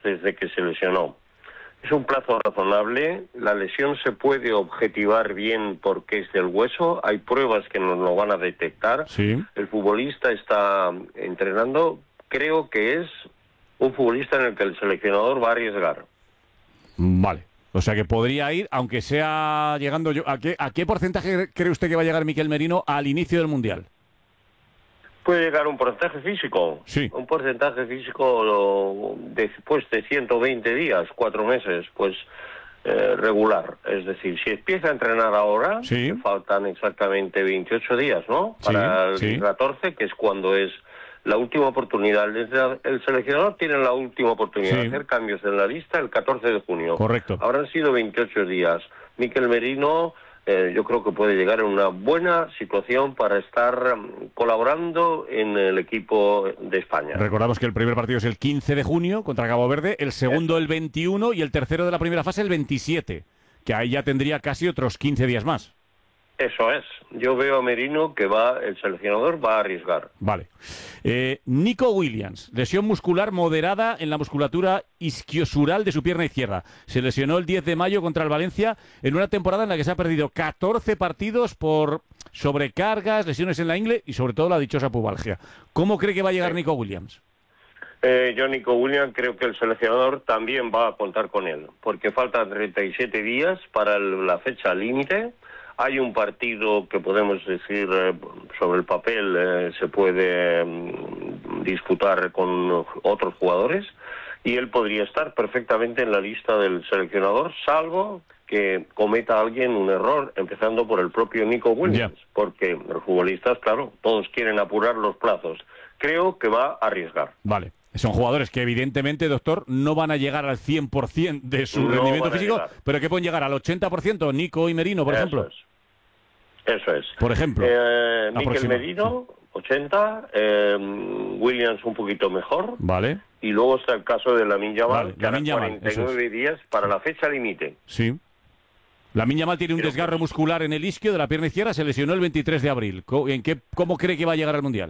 desde que se lesionó. Es un plazo razonable, la lesión se puede objetivar bien porque es del hueso, hay pruebas que nos lo van a detectar. Sí. El futbolista está entrenando, creo que es un futbolista en el que el seleccionador va a arriesgar. Vale. O sea que podría ir, aunque sea llegando yo. ¿A qué porcentaje cree usted que va a llegar Miquel Merino al inicio del Mundial? Puede llegar un porcentaje físico. Sí. Un porcentaje físico después de 120 días, 4 meses, pues regular. Es decir, si empieza a entrenar ahora, Sí. que faltan exactamente 28 días, ¿no? Para el 14, que es cuando es la última oportunidad. El seleccionador tiene la última oportunidad de hacer cambios en la lista el 14 de junio. Correcto. Habrán sido 28 días. Miquel Merino, yo creo que puede llegar en una buena situación para estar colaborando en el equipo de España. Recordamos que el primer partido es el 15 de junio contra Cabo Verde, el segundo el 21 y el tercero de la primera fase el 27, que ahí ya tendría casi otros 15 días más. Eso es. Yo veo a Merino que el seleccionador va a arriesgar. Vale. Nico Williams, lesión muscular moderada en la musculatura isquiosural de su pierna izquierda. Se lesionó el 10 de mayo contra el Valencia en una temporada en la que se ha perdido 14 partidos por sobrecargas, lesiones en la ingle y sobre todo la dichosa pubalgia. ¿Cómo cree que va a llegar Nico Williams? Yo, Nico Williams, creo que el seleccionador también va a contar con él, porque faltan 37 días para la fecha límite. Hay un partido que podemos decir sobre el papel se puede disputar con otros jugadores y él podría estar perfectamente en la lista del seleccionador, salvo que cometa alguien un error, empezando por el propio Nico Williams, porque los futbolistas, claro, todos quieren apurar los plazos. Creo que va a arriesgar. Vale. Son jugadores que evidentemente, doctor, no van a llegar al 100% de su rendimiento físico, pero que pueden llegar al 80%, Nico y Merino, por ejemplo. Eso es. Por ejemplo. Miquel Merino, 80, Williams un poquito mejor. Vale. Y luego está el caso de Lamine Yamal, vale, que hará 49 días para la fecha límite. Sí. Lamine Yamal tiene un desgarro muscular en el isquio de la pierna izquierda, se lesionó el 23 de abril. ¿Cómo cree que va a llegar al Mundial?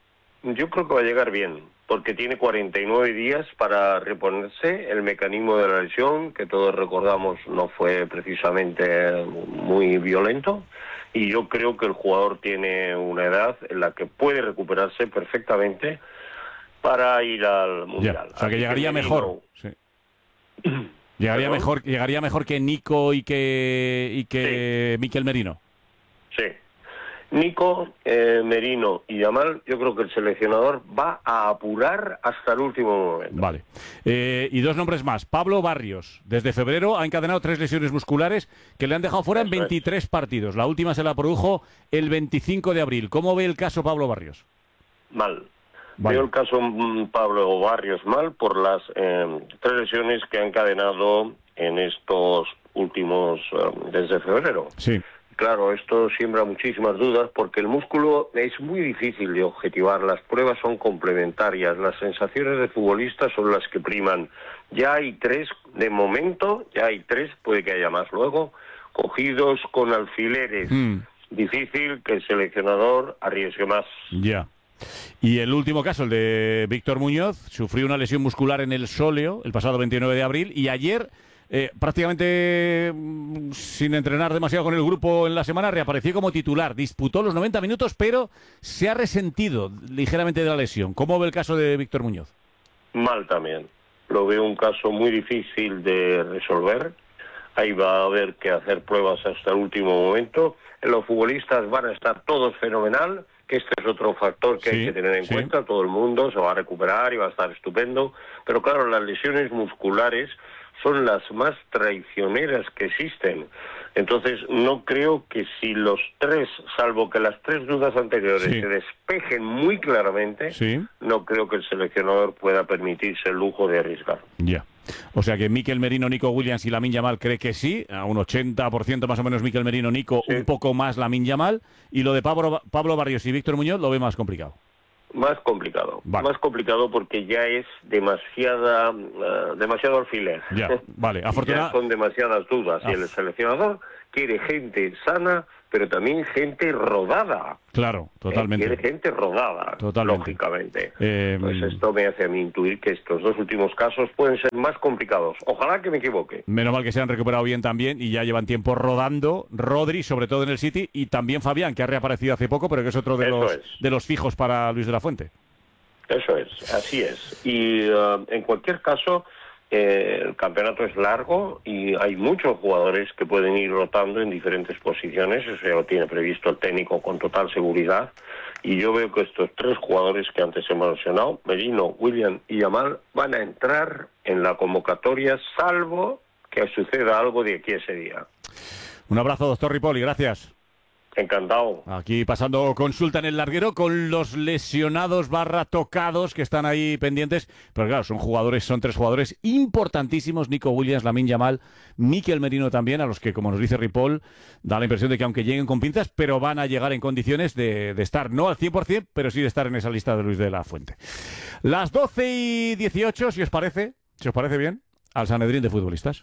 Yo creo que va a llegar bien, porque tiene 49 días para reponerse. El mecanismo de la lesión, que todos recordamos, no fue precisamente muy violento. Y yo creo que el jugador tiene una edad en la que puede recuperarse perfectamente para ir al Mundial. O sea, que llegaría mejor. Sí. Llegaría mejor que Nico y que Miquel Merino. Sí. Nico, Merino y Yamal, yo creo que el seleccionador va a apurar hasta el último momento. Vale. Y dos nombres más. Pablo Barrios, desde febrero ha encadenado 3 lesiones musculares que le han dejado fuera en 23 partidos. La última se la produjo el 25 de abril. ¿Cómo ve el caso Pablo Barrios? Mal. Vale. Veo el caso Pablo Barrios mal por las 3 lesiones que ha encadenado en estos últimos, desde febrero. Sí. Claro, esto siembra muchísimas dudas porque el músculo es muy difícil de objetivar, las pruebas son complementarias, las sensaciones de futbolistas son las que priman. Ya hay 3, de momento, puede que haya más luego, cogidos con alfileres. Difícil que el seleccionador arriesgue más. Ya. Y el último caso, el de Víctor Muñoz, sufrió una lesión muscular en el sóleo el pasado 29 de abril y ayer... prácticamente sin entrenar demasiado con el grupo en la semana, reapareció como titular. Disputó los 90 minutos, pero se ha resentido ligeramente de la lesión. ¿Cómo ve el caso de Víctor Muñoz? Mal también. Lo veo un caso muy difícil de resolver. Ahí va a haber que hacer pruebas hasta el último momento. Los futbolistas van a estar todos fenomenal, que este es otro factor que hay que tener en cuenta. Todo el mundo se va a recuperar y va a estar estupendo. Pero claro, las lesiones musculares son las más traicioneras que existen. Entonces, no creo que si los 3, salvo que las 3 dudas anteriores se despejen muy claramente, no creo que el seleccionador pueda permitirse el lujo de arriesgar. Ya. O sea que Miquel Merino, Nico Williams y Lamine Yamal cree que sí, a un 80% más o menos Miquel Merino, Nico, un poco más Lamine Yamal, y lo de Pablo Barrios y Víctor Muñoz lo ve más complicado. Más complicado, más complicado porque ya es demasiado alfiler. Ya, vale. Ya son demasiadas dudas y el seleccionador quiere gente sana pero también gente rodada. Claro, totalmente. Quiere gente rodada, Totalmente. lógicamente. Pues esto me hace a mí intuir que estos dos últimos casos pueden ser más complicados. Ojalá que me equivoque. Menos mal que se han recuperado bien también y ya llevan tiempo rodando. Rodri, sobre todo en el City, y también Fabián, que ha reaparecido hace poco, pero que es otro de los fijos para Luis de la Fuente. Eso es, así es. Y en cualquier caso, el campeonato es largo y hay muchos jugadores que pueden ir rotando en diferentes posiciones. Eso ya lo tiene previsto el técnico con total seguridad. Y yo veo que estos 3 jugadores que antes hemos mencionado, Merino, William y Yamal, van a entrar en la convocatoria, salvo que suceda algo de aquí a ese día. Un abrazo, doctor Ripoll, gracias. Encantado. Aquí pasando consulta en el larguero con los lesionados / tocados que están ahí pendientes. Pero claro, son 3 jugadores importantísimos. Nico Williams, Lamine Yamal, Mikel Merino también, a los que, como nos dice Ripoll, da la impresión de que aunque lleguen con pinzas, pero van a llegar en condiciones de estar, no al 100%, pero sí de estar en esa lista de Luis de la Fuente. Las 12:18, si os parece bien, al Sanedrín de futbolistas.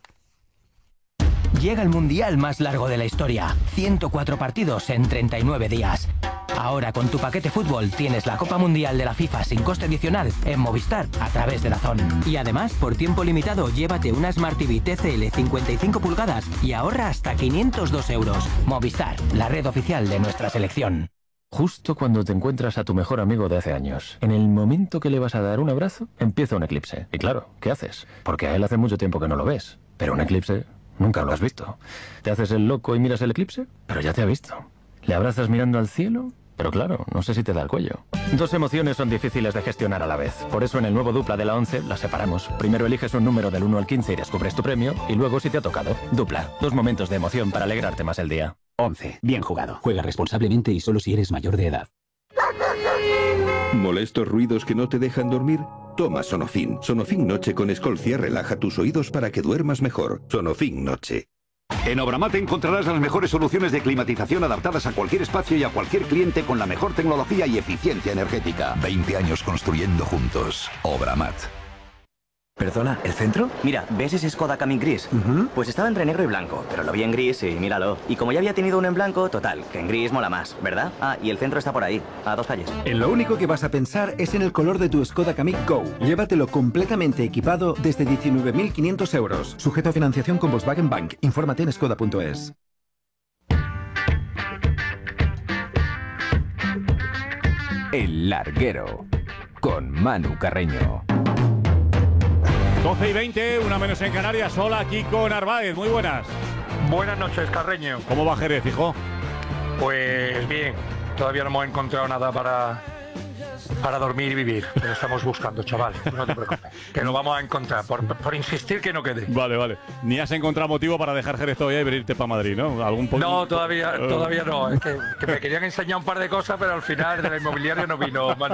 Llega el mundial más largo de la historia. 104 partidos en 39 días. Ahora con tu paquete fútbol tienes la Copa Mundial de la FIFA sin coste adicional en Movistar a través de DAZN. Y además, por tiempo limitado, llévate una Smart TV TCL 55 pulgadas y ahorra hasta 502 euros. Movistar, la red oficial de nuestra selección. Justo cuando te encuentras a tu mejor amigo de hace años, en el momento que le vas a dar un abrazo, empieza un eclipse. Y claro, ¿qué haces? Porque a él hace mucho tiempo que no lo ves. Pero un eclipse nunca lo has visto. Te haces el loco y miras el eclipse, pero ya te ha visto. Le abrazas mirando al cielo, pero claro, no sé si te da el cuello. 2 emociones son difíciles de gestionar a la vez. Por eso en el nuevo Dupla de la 11 las separamos. Primero eliges un número del 1 al 15 y descubres tu premio, y luego si te ha tocado. Dupla, 2 momentos de emoción para alegrarte más el día. 11. Bien jugado. Juega responsablemente y solo si eres mayor de edad. ¿Molestos ruidos que no te dejan dormir? Toma Sonofin. Sonofin Noche con Escolcia relaja tus oídos para que duermas mejor. Sonofin Noche. En Obramat encontrarás las mejores soluciones de climatización adaptadas a cualquier espacio y a cualquier cliente con la mejor tecnología y eficiencia energética. 20 años construyendo juntos. Obramat. ¿Perdona, el centro? Mira, ¿ves ese Skoda Kamiq gris? Pues estaba entre negro y blanco, pero lo vi en gris y míralo. Y como ya había tenido uno en blanco, total, que en gris mola más, ¿verdad? Ah, y el centro está por ahí, a 2 calles. En lo único que vas a pensar es en el color de tu Skoda Kamiq Go. Llévatelo completamente equipado desde 19.500 euros. Sujeto a financiación con Volkswagen Bank. Infórmate en skoda.es. El larguero, con Manu Carreño. 12:20, una menos en Canarias. Hola, aquí con Arbaez. Muy buenas. Buenas noches, Carreño. ¿Cómo va Jerez, hijo? Pues bien, todavía no hemos encontrado nada para dormir y vivir, pero estamos buscando, chaval, no te preocupes, que lo vamos a encontrar, por insistir que no quede. Vale. Ni has encontrado motivo para dejar Jerez todavía y venirte para Madrid, ¿no? No, todavía no, es que me querían enseñar un par de cosas, pero al final de la inmobiliaria no vino, Manu.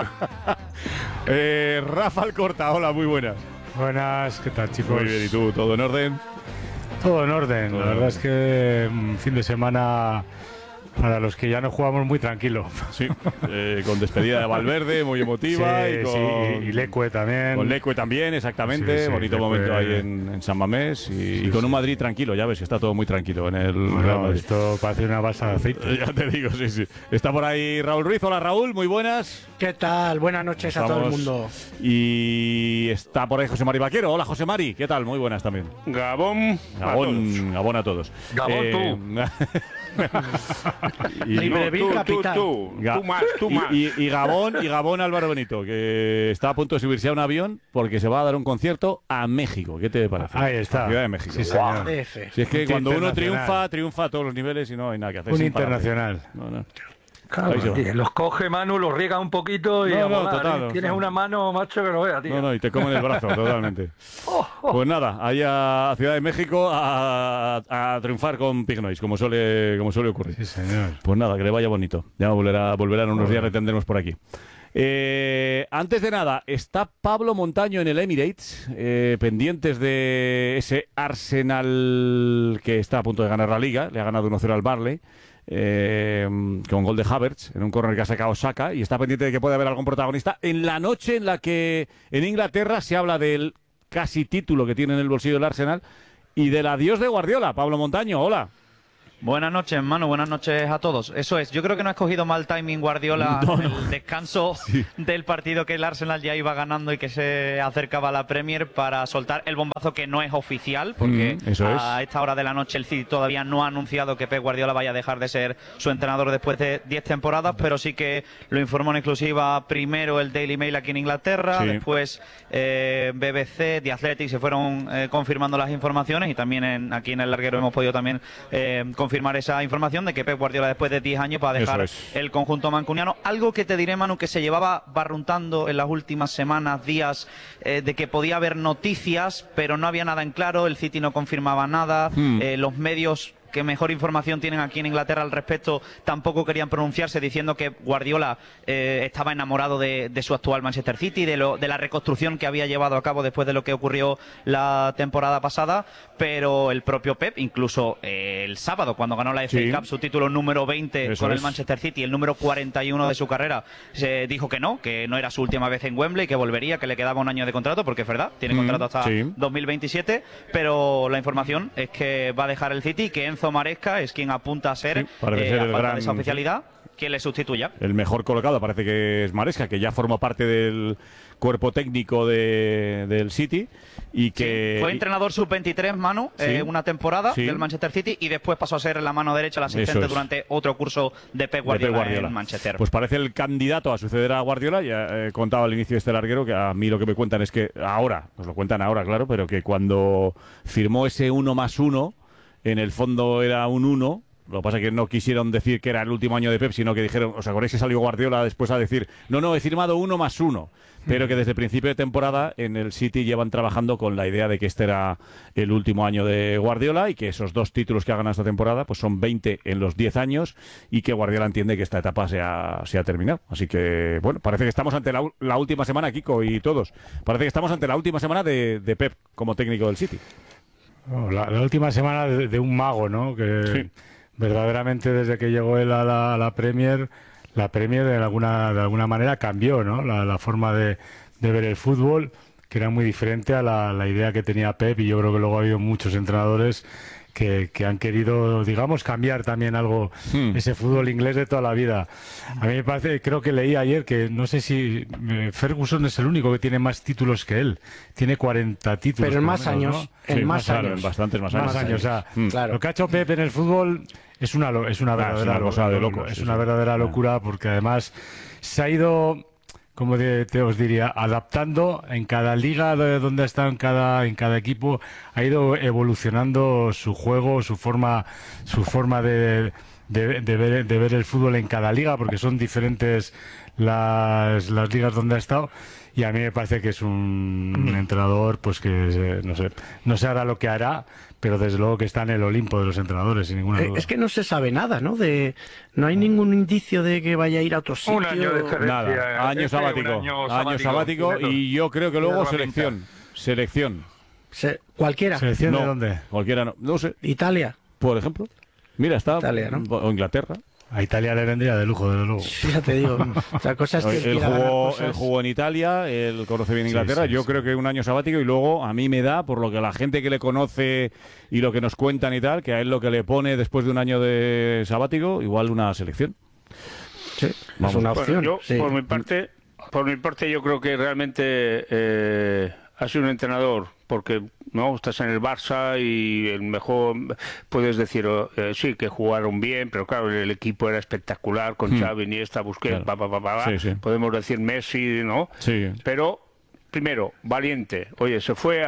Rafa Alcorta, hola, muy buenas. Buenas, ¿qué tal, chicos? Muy bien, ¿y tú? ¿Todo en orden? Todo en orden. La verdad es que fin de semana para los que ya no jugamos muy tranquilo. Sí, con despedida de Valverde, muy emotiva. Sí, y Leque también. Con Leque también, exactamente. Sí, bonito Leque momento ahí en San Mamés. Y con un Madrid tranquilo, ya ves, está todo muy tranquilo en el Real Madrid. Esto parece una balsa de aceite. Ya te digo, sí. Está por ahí Raúl Ruiz. Hola, Raúl, muy buenas. ¿Qué tal? Buenas noches a todo el mundo. Y está por ahí José Mari Vaquero. Hola, José Mari, ¿qué tal? Muy buenas también. Gabón a todos. Gabón tú. Libreville capital. Tú más. Y Gabón Álvaro Benito, que está a punto de subirse a un avión porque se va a dar un concierto a México. ¿Qué te parece? Ahí está. Ciudad de México. Sí, señor. Si es que cuando uno triunfa a todos los niveles y no hay nada que hacer. Un internacional. No. Claro, los coge Manu, los riega un poquito y total, tienes una mano, macho, que lo vea, tío. No, y te comen el brazo, totalmente. Pues nada, allá a Ciudad de México a triunfar con Pig Noise, como suele ocurrir. Sí, señor. Pues nada, que le vaya bonito. Ya volverán unos días, le tendremos por aquí. Antes de nada, está Pablo Montaño en el Emirates, pendientes de ese Arsenal que está a punto de ganar la Liga. Le ha ganado 1-0 al Burnley. Con gol de Havertz en un córner que ha sacado Saka, y está pendiente de que pueda haber algún protagonista en la noche en la que en Inglaterra se habla del casi título que tiene en el bolsillo el Arsenal y del adiós de Guardiola. Pablo Montaño, hola. Buenas noches, Manu, buenas noches a todos. Eso es, yo creo que no ha escogido mal timing Guardiola en el descanso del partido que el Arsenal ya iba ganando y que se acercaba a la Premier para soltar el bombazo que no es oficial, porque a esta hora de la noche el City todavía no ha anunciado que Pep Guardiola vaya a dejar de ser su entrenador después de 10 temporadas, pero sí que lo informó en exclusiva primero el Daily Mail aquí en Inglaterra, después BBC, The Athletic, se fueron confirmando las informaciones y también aquí en El Larguero hemos podido también confirmar esa información de que Pep Guardiola después de 10 años va a dejar el conjunto mancuniano. Algo que te diré, Manu, que se llevaba barruntando en las últimas semanas, días, de que podía haber noticias, pero no había nada en claro, el City no confirmaba nada, los medios que mejor información tienen aquí en Inglaterra al respecto tampoco querían pronunciarse, diciendo que Guardiola estaba enamorado de su actual Manchester City, de la reconstrucción que había llevado a cabo después de lo que ocurrió la temporada pasada, pero el propio Pep, incluso el sábado cuando ganó la FA Cup, su título número 20 con el Manchester City, el número 41 de su carrera, se dijo que no era su última vez en Wembley, que volvería, que le quedaba un año de contrato, porque es verdad, tiene contrato hasta 2027, pero la información es que va a dejar el City, que Enzo Maresca es quien apunta a ser, a falta de esa oficialidad, quien le sustituya. El mejor colocado parece que es Maresca, que ya forma parte del cuerpo técnico del City y que fue entrenador sub-23, Manu, una temporada del Manchester City, y después pasó a ser la mano derecha, el asistente durante otro curso de Pep Guardiola en Manchester. Pues parece el candidato a suceder a Guardiola. Ya he contado al inicio de este larguero que a mí lo que me cuentan es que nos lo cuentan ahora, claro, pero que cuando firmó ese 1+1, en el fondo era un 1. Lo que pasa es que no quisieron decir que era el último año de Pep, sino que dijeron, ¿os acordáis que salió Guardiola después a decir, no, he firmado 1+1? Pero que desde el principio de temporada en el City llevan trabajando con la idea de que este era el último año de Guardiola y que esos 2 títulos que ha ganado esta temporada pues son 20 en los 10 años y que Guardiola entiende que esta etapa se ha terminado. Así que, bueno, parece que estamos ante la última semana, Kiko y todos, parece que estamos ante la última semana de Pep como técnico del City. La última semana de un mago, ¿no? Que verdaderamente desde que llegó él a la Premier de alguna manera cambió, ¿no? La forma de ver el fútbol, que era muy diferente a la idea que tenía Pep, y yo creo que luego ha habido muchos entrenadores que han querido, digamos, cambiar también algo ese fútbol inglés de toda la vida. A mí me parece, creo que leí ayer que no sé si Ferguson es el único que tiene más títulos que él. Tiene 40 títulos. Pero en más años, ¿no? En más años. Claro, en bastantes más años. O sea, lo que ha hecho Pep en el fútbol es una verdadera cosa de locos. Es una verdadera locura, porque además se ha ido, como os diría, adaptando en cada liga donde está, en cada equipo, ha ido evolucionando su juego, su forma de ver el fútbol en cada liga, porque son diferentes las ligas donde ha estado. Y a mí me parece que es un entrenador pues que no sé ahora lo que hará, pero desde luego que está en el Olimpo de los entrenadores, sin ninguna duda. Es que no se sabe nada, ¿no? No hay ningún indicio de que vaya a ir a otro sitio. Un año de excedencia. Nada, año sabático, y yo creo que luego selección. ¿Cualquiera? ¿Selección de dónde? Cualquiera no sé. ¿Italia? Por ejemplo. Mira, está Italia, ¿no? O Inglaterra. A Italia le vendría de lujo, desde luego. Sí, ya te digo. Otra cosa es que él jugó en Italia, él conoce bien Inglaterra. Yo creo que un año sabático, y luego a mí me da, por lo que la gente que le conoce y lo que nos cuentan y tal, que a él lo que le pone después de un año de sabático, igual una selección. Sí, es una opción. Bueno, yo, por mi parte, yo creo que realmente ha sido un entrenador, porque no estás en el Barça y el mejor, puedes decir sí que jugaron bien, pero claro, el equipo era espectacular con Xavi, Iniesta, Busquets, podemos decir Messi, ¿no? Sí. Pero primero, valiente. Oye, se fue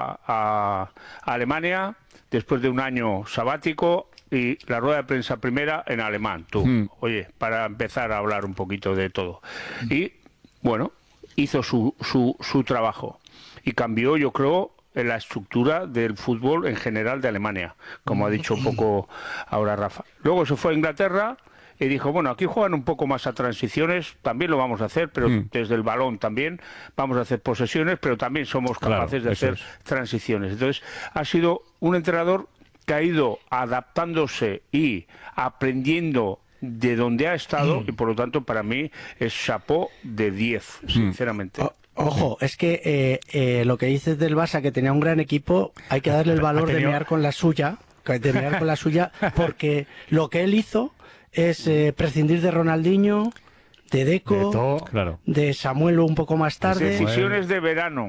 a Alemania después de un año sabático y la rueda de prensa primera en alemán, oye, para empezar a hablar un poquito de todo. Y bueno, hizo su trabajo y cambió, yo creo, en la estructura del fútbol en general de Alemania, como ha dicho un poco ahora Rafa. Luego se fue a Inglaterra y dijo, bueno, aquí juegan un poco más a transiciones, también lo vamos a hacer, pero desde el balón también vamos a hacer posesiones, pero también somos capaces de hacer transiciones. Entonces, ha sido un entrenador que ha ido adaptándose y aprendiendo de donde ha estado, y por lo tanto para mí es chapó de 10, sinceramente. Ojo, es que lo que dices del Barça, que tenía un gran equipo, hay que darle el valor de mirar con la suya, que terminar con la suya, porque lo que él hizo es prescindir de Ronaldinho, de Deco, de Samuel un poco más tarde. Decisiones de verano.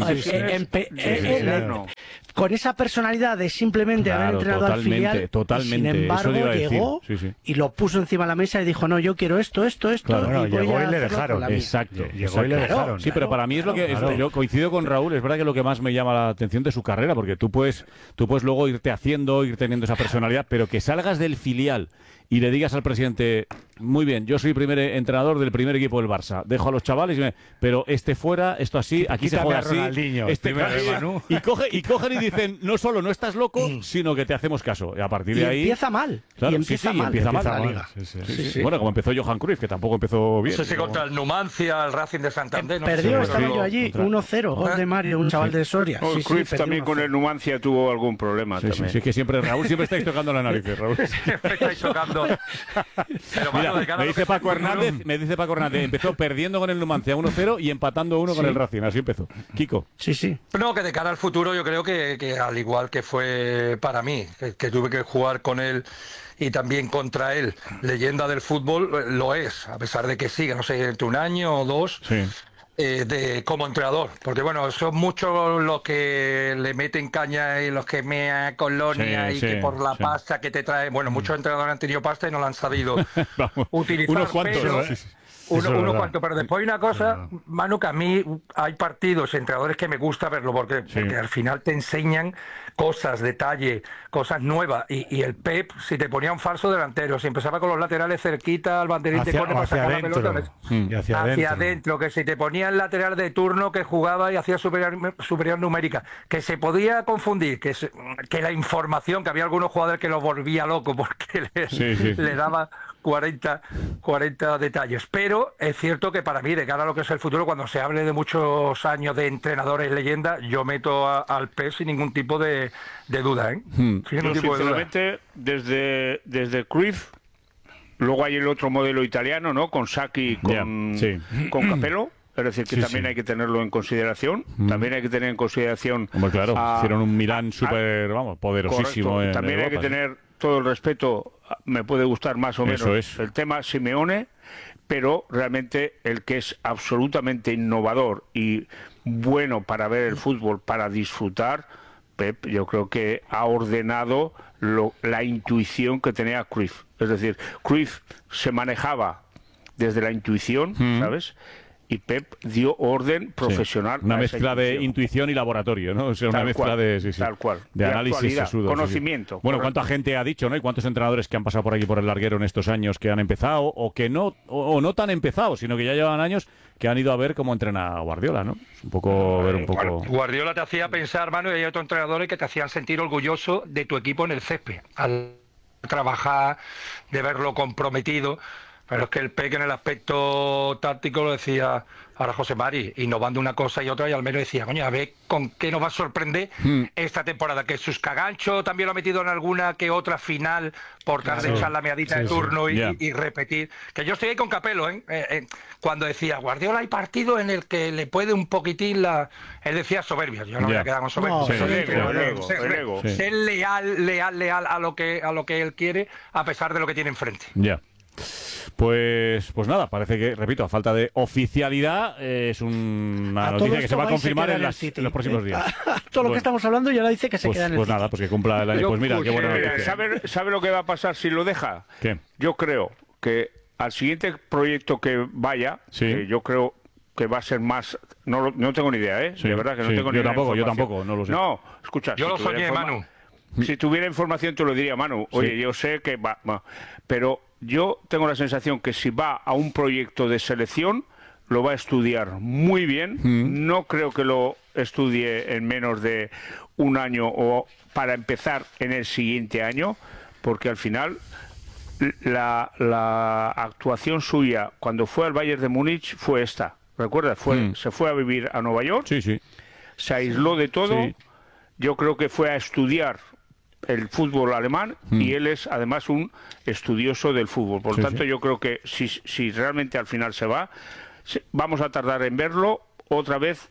Con esa personalidad de simplemente haber entrenado al filial, sin embargo llegó y lo puso encima de la mesa y dijo, no, yo quiero esto. Claro, y llegó y le dejaron. Exacto. Llegó y le dejaron. Sí, pero para mí es lo que yo coincido con Raúl, es verdad que lo que más me llama la atención de su carrera, porque tú puedes luego ir teniendo esa personalidad, pero que salgas del filial y le digas al presidente, muy bien, yo soy primer entrenador del primer equipo del Barça, dejo a los chavales, pero fuera, esto así, aquí se juega así, y cogen y dicen, no solo no estás loco, sino que te hacemos caso. Y a partir de ahí... empieza mal. Claro, empieza mal la liga. Sí. Bueno, como empezó Johan Cruyff, que tampoco empezó bien. Sí, contra el Numancia, el Racing de Santander. Perdió, estaba yo allí, 1-0, gol de Mario, un chaval de Soria. Cruyff también con el Numancia tuvo algún problema. Sí, que Raúl siempre estáis tocando la nariz, Raúl. Siempre estáis tocando. Pero, mira, me dice Paco Hernández, empezó perdiendo con el Numancia 1-0 y empatando 1 con el Racing, así empezó. Kiko. Sí. No, que de cara al futuro yo creo que al igual que fue para mí, que tuve que jugar con él y también contra él, leyenda del fútbol, lo es, a pesar de que siga, no sé, entre un año o dos. Como entrenador, porque bueno, son muchos los que le meten caña y los que mea colonia que por la pasta que te trae, bueno, muchos entrenadores han tenido pasta y no la han sabido utilizar, unos cuantos, unos cuantos, pero después hay una cosa, Manu, que a mí hay partidos, entrenadores que me gusta verlo, porque al final te enseñan cosas, detalle, cosas nuevas, y el Pep, si te ponía un falso delantero, si empezaba con los laterales cerquita al banderín de córner para sacar la pelota, hacia adentro, que si te ponía el lateral de turno que jugaba y hacía superior numérica, que se podía confundir, que la información, que había algunos jugadores que lo volvía loco porque le daba 40 detalles, pero es cierto que para mí, de cara a lo que es el futuro, cuando se hable de muchos años de entrenadores leyenda, yo meto al Pep sin ningún tipo de duda, sin ningún tipo de duda. Desde Cruyff, luego hay el otro modelo italiano, ¿no? Con Sacchi, con Capello. Es decir, que también hay que tenerlo en consideración. También hay que tener en consideración... Hombre, claro, hicieron un Milán súper, poderosísimo. También hay que tener todo el respeto, me puede gustar más o menos el tema Simeone, pero realmente el que es absolutamente innovador y bueno para ver el fútbol, para disfrutar, Pep, yo creo que ha ordenado la intuición que tenía Cruyff. Es decir, Cruyff se manejaba desde la intuición, ¿sabes?, y Pep dio orden profesional. Una mezcla de intuición y laboratorio, ¿no? O sea, una mezcla tal cual. De análisis sesudo. Conocimiento. Bueno, ¿cuánta gente ha dicho, ¿no? Y cuántos entrenadores que han pasado por aquí por el larguero en estos años que han empezado o que no tan empezado, sino que ya llevan años que han ido a ver cómo entrena Guardiola, ¿no? Un poco ver un poco. Guardiola te hacía pensar, Manu, y hay otros entrenadores que te hacían sentir orgulloso de tu equipo en el césped, al trabajar, de verlo comprometido. Pero es que el Pep en el aspecto táctico lo decía ahora José Mari, innovando una cosa y otra, y al menos decía, coño, a ver con qué nos va a sorprender esta temporada, que sus caganchos también lo ha metido en alguna que otra final por tal de echar la meadita de turno y repetir. Que yo estoy ahí con Capello, cuando decía, Guardiola hay partido en el que le puede un poquitín él decía soberbia, yo no voy a quedar con soberbia. Ser leal a lo que él quiere, a pesar de lo que tiene enfrente. Pues nada, parece que, repito, a falta de oficialidad, es una noticia que se va a confirmar en los próximos días. Todo lo que estamos hablando ya dice que se queda en el City. Pues nada, pues que cumpla el año. Pues mira, qué buena noticia. ¿Sabe lo que va a pasar si lo deja? ¿Qué? Yo creo que al siguiente proyecto que vaya, yo creo que va a ser más... No tengo ni idea, de verdad que no tengo ni idea. Yo tampoco, no lo sé. No, escucha. Yo lo soñé, Manu. Si tuviera información te lo diría, Manu. Oye, yo sé que va, pero yo tengo la sensación que si va a un proyecto de selección, lo va a estudiar muy bien. No creo que lo estudie en menos de un año o para empezar en el siguiente año, porque al final la actuación suya cuando fue al Bayern de Múnich fue esta. ¿Recuerdas? Se fue a vivir a Nueva York, se aisló de todo. Yo creo que fue a estudiar el fútbol alemán y él es además un estudioso del fútbol. Por lo tanto, yo creo que si realmente al final se va, vamos a tardar en verlo otra vez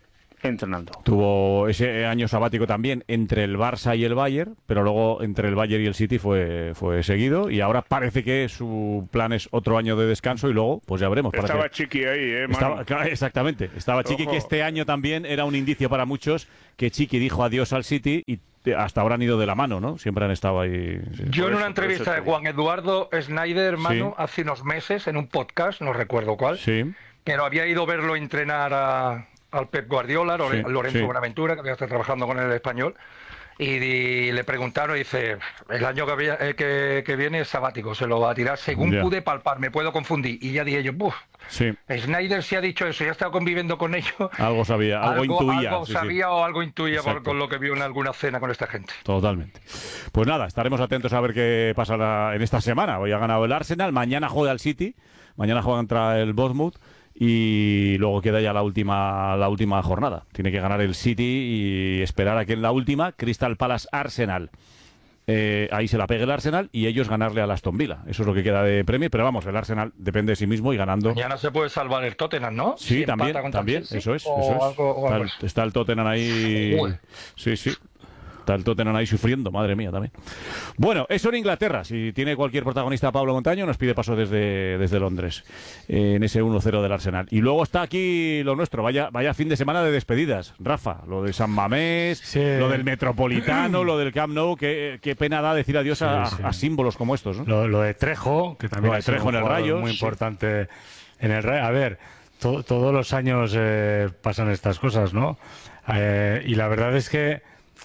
entrenando. Tuvo ese año sabático también entre el Barça y el Bayern, pero luego entre el Bayern y el City fue seguido, y ahora parece que su plan es otro año de descanso y luego pues ya veremos. Estaba Chiqui ahí, exactamente, estaba Chiqui, que este año también era un indicio para muchos que Chiqui dijo adiós al City y hasta ahora han ido de la mano, ¿no? Siempre han estado ahí. Sí. Yo en una entrevista de Juan Eduardo Schneider, Manu, hace unos meses, en un podcast, no recuerdo cuál, que no había ido a verlo entrenar al Pep Guardiola, Lorenzo Buenaventura, que había estado trabajando con el español, y le preguntaron, y dice, el año que viene es sabático, se lo va a tirar según pude palpar, me puedo confundir. Y ya dije yo, Schneider sí ha dicho eso, ya ha estado conviviendo con ellos. Algo sabía, algo intuía. Algo sabía o algo intuía con lo que vio en alguna cena con esta gente. Totalmente. Pues nada, estaremos atentos a ver qué pasa en esta semana. Hoy ha ganado el Arsenal, mañana juega el City, mañana juega contra el Bournemouth. Y luego queda ya la última jornada. Tiene que ganar el City y esperar a que en la última Crystal Palace Arsenal, ahí se la pegue el Arsenal y ellos ganarle al Aston Villa. Eso es lo que queda de Premier, pero vamos, el Arsenal depende de sí mismo y ganando. Mañana se puede salvar el Tottenham, ¿no? Sí, si también, eso es. Está el Tottenham ahí. Sí. Está el Tottenham ahí sufriendo, madre mía, también. Bueno, eso en Inglaterra. Si tiene cualquier protagonista Pablo Montaño, nos pide paso desde Londres, en ese 1-0 del Arsenal. Y luego está aquí lo nuestro, vaya fin de semana de despedidas. Rafa, lo de San Mamés, lo del Metropolitano, lo del Camp Nou. Qué pena da decir adiós a símbolos como estos, ¿no? Lo de Trejo, que también es en el Rayo, muy importante en el Rayo. A ver, todos los años pasan estas cosas, ¿no? Y la verdad es que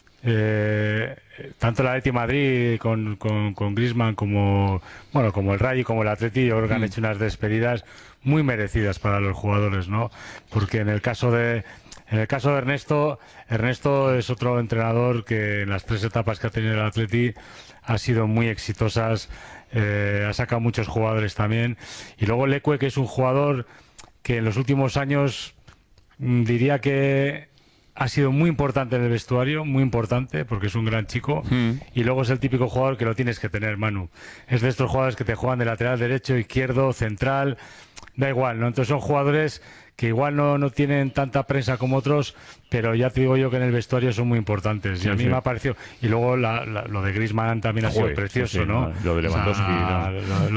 tanto el Atleti Madrid con Griezmann como el Rayo y como el Atleti, yo creo que han hecho unas despedidas muy merecidas para los jugadores, ¿no? Porque en el caso de Ernesto es otro entrenador que en las 3 etapas que ha tenido el Atleti ha sido muy exitosas, ha sacado muchos jugadores también, y luego Leque, que es un jugador que en los últimos años diría que ha sido muy importante en el vestuario, muy importante, porque es un gran chico, y luego es el típico jugador que lo tienes que tener, Manu. Es de estos jugadores que te juegan de lateral derecho, izquierdo, central, da igual, ¿no? Entonces son jugadores que igual no tienen tanta prensa como otros, pero ya te digo yo que en el vestuario son muy importantes. Y a mí me ha parecido... Y luego lo de Griezmann también ha sido precioso, ¿no? Lo de Lewandowski.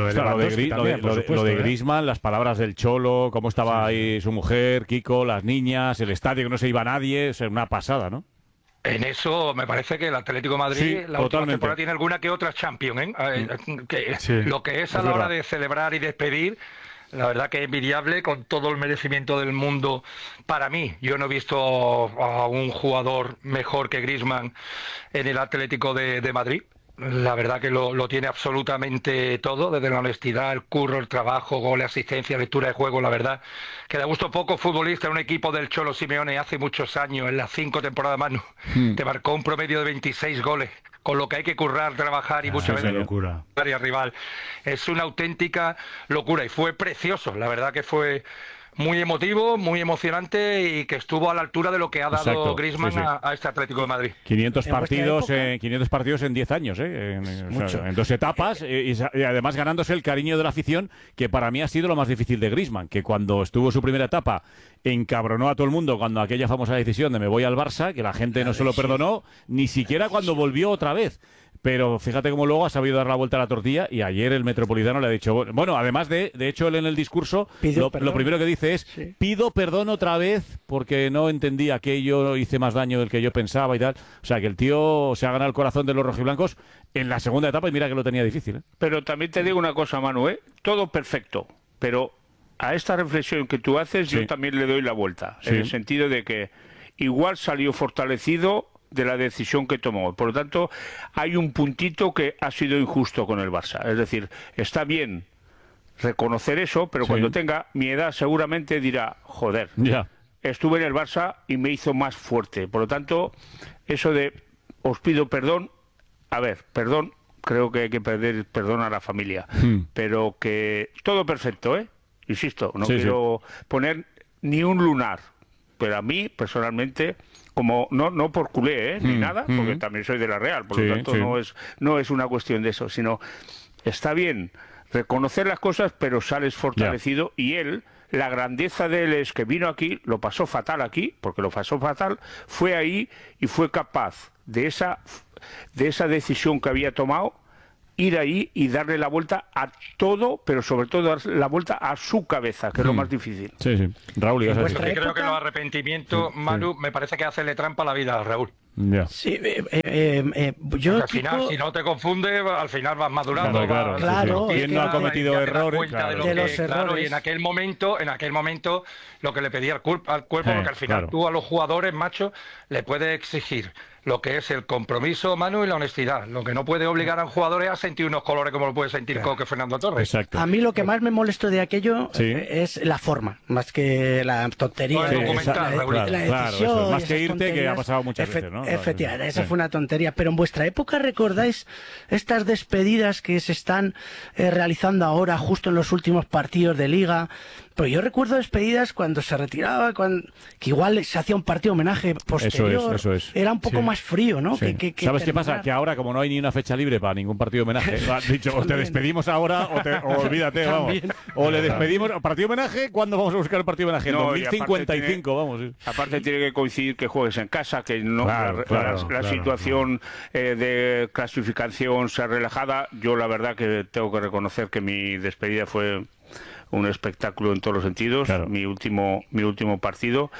Lo de Griezmann, las palabras del Cholo, cómo estaba ahí su mujer, Kiko, las niñas, el estadio que no se iba nadie, es una pasada, ¿no? En eso me parece que el Atlético de Madrid la última temporada tiene alguna que otra Champions, lo que es a la hora de celebrar y despedir, la verdad que es envidiable, con todo el merecimiento del mundo para mí. Yo no he visto a un jugador mejor que Griezmann en el Atlético de Madrid. La verdad que lo tiene absolutamente todo, desde la honestidad, el curro, el trabajo, goles, asistencia, lectura de juego. La verdad que da gusto poco futbolista en un equipo del Cholo Simeone hace muchos años, en las 5 temporadas más, te marcó un promedio de 26 goles, con lo que hay que currar, trabajar y muchas veces locura. Rival. Es una auténtica locura y fue precioso, la verdad que fue muy emotivo, muy emocionante y que estuvo a la altura de lo que ha dado Griezmann a este Atlético de Madrid. 500 partidos en 10 años, en 2 etapas y además ganándose el cariño de la afición, que para mí ha sido lo más difícil de Griezmann, que cuando estuvo en su primera etapa encabronó a todo el mundo cuando aquella famosa decisión de me voy al Barça, que la gente no se lo perdonó, ni siquiera cuando volvió otra vez. Pero fíjate cómo luego ha sabido dar la vuelta a la tortilla y ayer el Metropolitano le ha dicho... Bueno, además de hecho él en el discurso lo primero que dice es pido perdón otra vez porque no entendí aquello, hice más daño del que yo pensaba y tal. O sea, que el tío se ha ganado el corazón de los rojiblancos en la segunda etapa y mira que lo tenía difícil, ¿eh? Pero también te digo una cosa, Manu, todo perfecto, pero a esta reflexión que tú haces yo también le doy la vuelta, en el sentido de que igual salió fortalecido de la decisión que tomó. Por lo tanto, hay un puntito que ha sido injusto con el Barça. Es decir, está bien reconocer eso, pero cuando tenga mi edad seguramente dirá, joder, estuve en el Barça y me hizo más fuerte. Por lo tanto, eso de os pido perdón, perdón, creo que hay que pedir perdón a la familia, pero que todo perfecto, insisto, no quiero poner ni un lunar, pero a mí personalmente, como no por culé, ni nada, porque también soy de la Real, por lo tanto no es una cuestión de eso, sino está bien reconocer las cosas, pero sales fortalecido y él la grandeza de él es que vino aquí, lo pasó fatal aquí, porque lo pasó fatal, fue ahí y fue capaz de esa decisión que había tomado, ir ahí y darle la vuelta a todo, pero sobre todo dar la vuelta a su cabeza, que es lo más difícil. Sí, sí. Raúl, ¿ibas a decir? Yo creo que los arrepentimientos, Manu, me parece que hacerle trampa a la vida a Raúl. Ya. Sí, yo al final, si no te confundes, al final vas madurando. Claro, ¿quién no ha cometido errores? Claro, y en aquel momento, lo que le pedía al cuerpo, porque al final tú a los jugadores, macho, le puedes exigir lo que es el compromiso, Manu, y la honestidad. Lo que no puede obligar a un jugador es a sentir unos colores como lo puede sentir Coque Fernando Torres. Exacto. A mí lo que más me molestó de aquello es la forma, más que la tontería. La decisión, más que irte, que ha pasado muchas veces, ¿no? Efectivamente, esa fue una tontería. Pero en vuestra época, ¿recordáis estas despedidas que se están realizando ahora, justo en los últimos partidos de Liga? Pues yo recuerdo despedidas cuando se retiraba, que igual se hacía un partido homenaje posterior. Eso es. Era un poco más frío, ¿no? Sí. ¿Sabes qué pasa? Que ahora, como no hay ni una fecha libre para ningún partido homenaje, has dicho, o te despedimos ahora o olvídate, vamos. O le despedimos. ¿Partido homenaje? ¿Cuándo vamos a buscar el partido homenaje? En 2055, vamos. Aparte tiene que coincidir que juegues en casa, que no la situación de clasificación sea relajada. Yo la verdad que tengo que reconocer que mi despedida fue un espectáculo en todos los sentidos, mi último partido,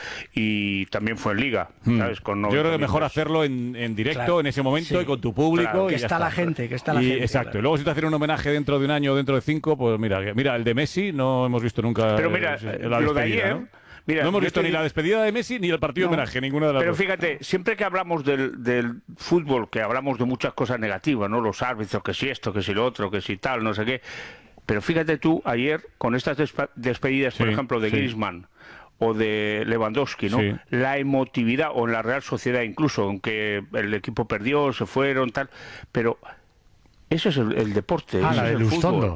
y también fue en Liga, ¿sabes? Con yo creo que mejor hacerlo en directo, en ese momento, y con tu público. Que está la gente, Exacto, y luego si te hacen un homenaje dentro de un año o dentro de 5, pues mira, el de Messi no hemos visto nunca. Pero mira, lo de ayer... ¿no? Mira, no hemos visto ni la despedida de Messi ni el partido homenaje, ninguna de las dos. Pero fíjate, siempre que hablamos del fútbol, que hablamos de muchas cosas negativas, ¿no? Los árbitros, que si esto, que si lo otro, que si tal, no sé qué. Pero fíjate tú, ayer, con estas despedidas, por ejemplo, de Griezmann o de Lewandowski, ¿no? La emotividad, o en la Real Sociedad incluso, aunque el equipo perdió, se fueron, tal, pero eso es el deporte. La de Lustondo,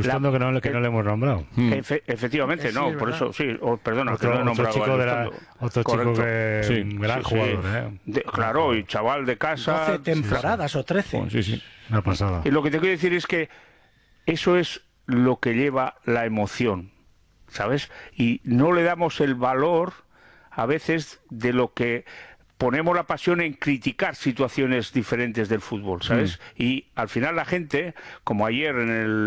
que no le hemos nombrado. Efectivamente, no, por eso, perdona, que no he nombrado. Otro chico que un gran jugador. Claro, y chaval de casa. 12 temporadas o 13. Una pasada. Y lo que te quiero decir es que eso es lo que lleva la emoción, ¿sabes? Y no le damos el valor a veces de lo que ponemos la pasión en criticar situaciones diferentes del fútbol, ¿sabes? Y al final la gente, como ayer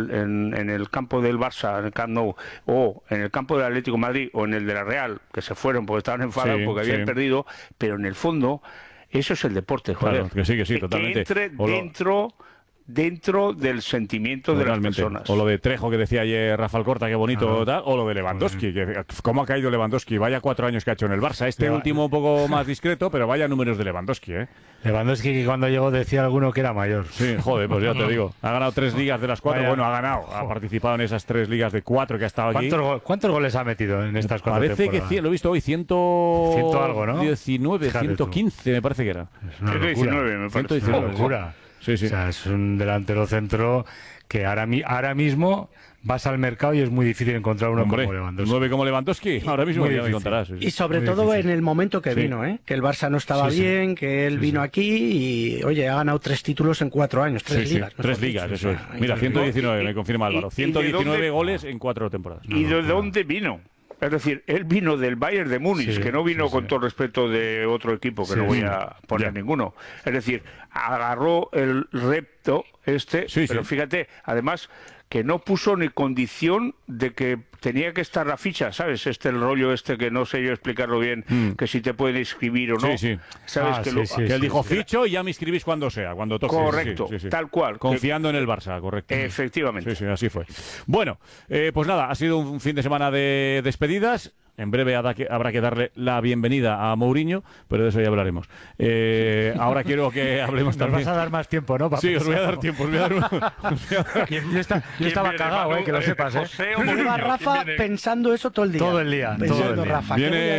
en el campo del Barça, en el Camp Nou, o en el campo del Atlético de Madrid, o en el de la Real, que se fueron porque estaban enfadados porque habían perdido, pero en el fondo eso es el deporte, joder. Claro, que sí, totalmente. Que entre dentro del sentimiento de las personas. O lo de Trejo que decía ayer Rafa Alcorta, qué bonito, tal, o lo de Lewandowski, que cómo ha caído Lewandowski, vaya 4 años que ha hecho en el Barça, último un poco más discreto, pero vaya números de Lewandowski, Lewandowski, que cuando llegó decía alguno que era mayor. Sí, joder, pues ya te digo, ha ganado 3 ligas de las 4, ha participado en esas 3 ligas de 4 que ha estado aquí. ¿Cuántos goles ha metido en estas 4 temporadas? Parece que lo he visto hoy, 100 algo, ¿no? 19, 115 me parece que era. 119 me parece. 119, una locura. Sí. O sea, es un delantero centro que ahora mismo vas al mercado y es muy difícil encontrar uno como Lewandowski. 9 como Lewandowski, ahora mismo ya me encontrarás. Y sobre todo en el momento que vino, que el Barça no estaba bien, que él vino aquí y, oye, ha ganado 3 títulos en 4 años, 3 ligas. 3 ligas, eso es. Mira, 119, me confirma Álvaro. 119 goles en 4 temporadas. ¿Y de dónde vino? Es decir, él vino del Bayern de Múnich, que no vino con todo respeto de otro equipo, que no voy a poner ninguno. Es decir, agarró el repto pero fíjate, además, que no puso ni condición de que tenía que estar la ficha, ¿sabes? El rollo que no sé yo explicarlo bien, que si te pueden inscribir o no. ¿Sabes? Que él dijo ficho y ya me inscribís cuando sea, cuando toque. Correcto, tal cual. Confiando en el Barça, correcto. Efectivamente. Sí, así fue. Bueno, pues nada, ha sido un fin de semana de despedidas. En breve habrá que darle la bienvenida a Mourinho, pero de eso ya hablaremos. Ahora quiero que hablemos también. Nos vas a dar más tiempo, ¿no? Sí, os voy a dar tiempo. Yo estaba cagado, que lo sepas. Lleva Rafa pensando eso todo el día. Todo el día. Rafa.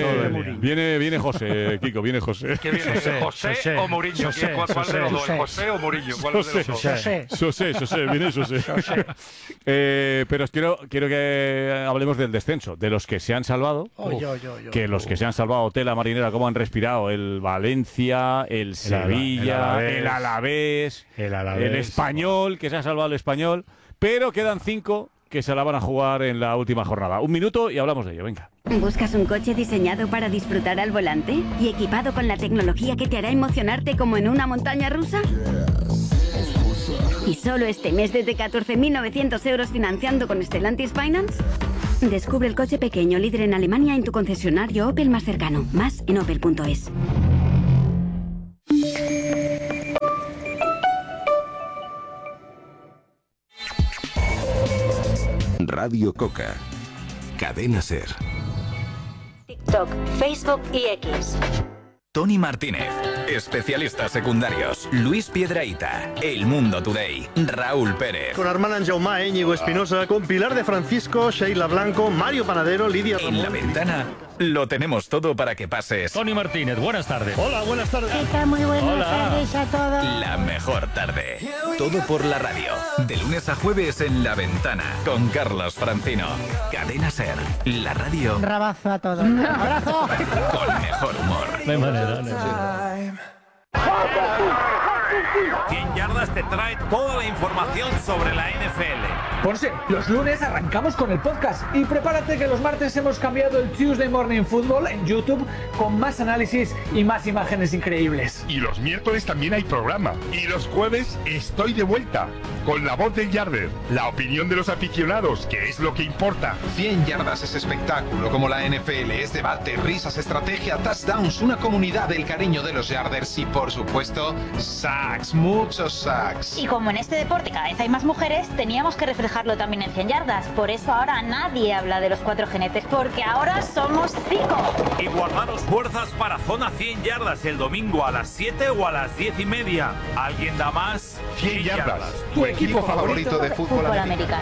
Viene José, Kiko, viene José. ¿Qué viene? ¿José o Mourinho? ¿Cuál de los dos? ¿José o Mourinho? ¿Cuál de los dos? José, viene José. Pero quiero que hablemos del descenso, de los que se han salvado. Que los que se han salvado, tela marinera, cómo han respirado el Valencia, el Sevilla, el Alavés, el Español, que se ha salvado el Español, pero quedan 5 que se la van a jugar en la última jornada. 1 minuto y hablamos de ello, venga. ¿Buscas un coche diseñado para disfrutar al volante y equipado con la tecnología que te hará emocionarte como en una montaña rusa? ¿Y solo este mes desde 14.900 euros financiando con Stellantis Finance? Descubre el coche pequeño líder en Alemania en tu concesionario Opel más cercano. Más en opel.es. Radio Coca. Cadena Ser. TikTok, Facebook y X. Tony Martínez, especialistas secundarios, Luis Piedrahita, El Mundo Today, Raúl Pérez. Con Armand Jaumá, Íñigo Espinosa, con Pilar de Francisco, Sheila Blanco, Mario Panadero, Lidia Ramón. En La Ventana lo tenemos todo para que pases. Tony Martínez, buenas tardes. Hola, buenas tardes. ¿Qué tal? Muy buenas tardes a todos. La mejor tarde. Todo por la radio. De lunes a jueves en La Ventana, con Carlos Francino. Cadena Ser, la radio. Rabazo a todos. Un abrazo. Con mejor humor. No hay manera. 100 Yardas te trae toda la información sobre la NFL. Ponce, los lunes arrancamos con el podcast y prepárate que los martes hemos cambiado el Tuesday Morning Football en YouTube con más análisis y más imágenes increíbles. Y los miércoles también hay programa. Y los jueves estoy de vuelta con la voz del Yarder, la opinión de los aficionados, que es lo que importa. 100 Yardas es espectáculo como la NFL, es debate, risas, estrategia, touchdowns, una comunidad del cariño de los Yarders y por supuesto sacks, muchos sacks. Y como en este deporte cada vez hay más mujeres, teníamos que reflejarlo también en 100 Yardas. Por eso ahora nadie habla de los 4 jinetes, porque ahora somos 5. Y guardaros fuerzas para Zona 100 Yardas el domingo a las 7 o a las 10:30. ¿Alguien da más? 100 Yardas. Tu equipo favorito de fútbol americano.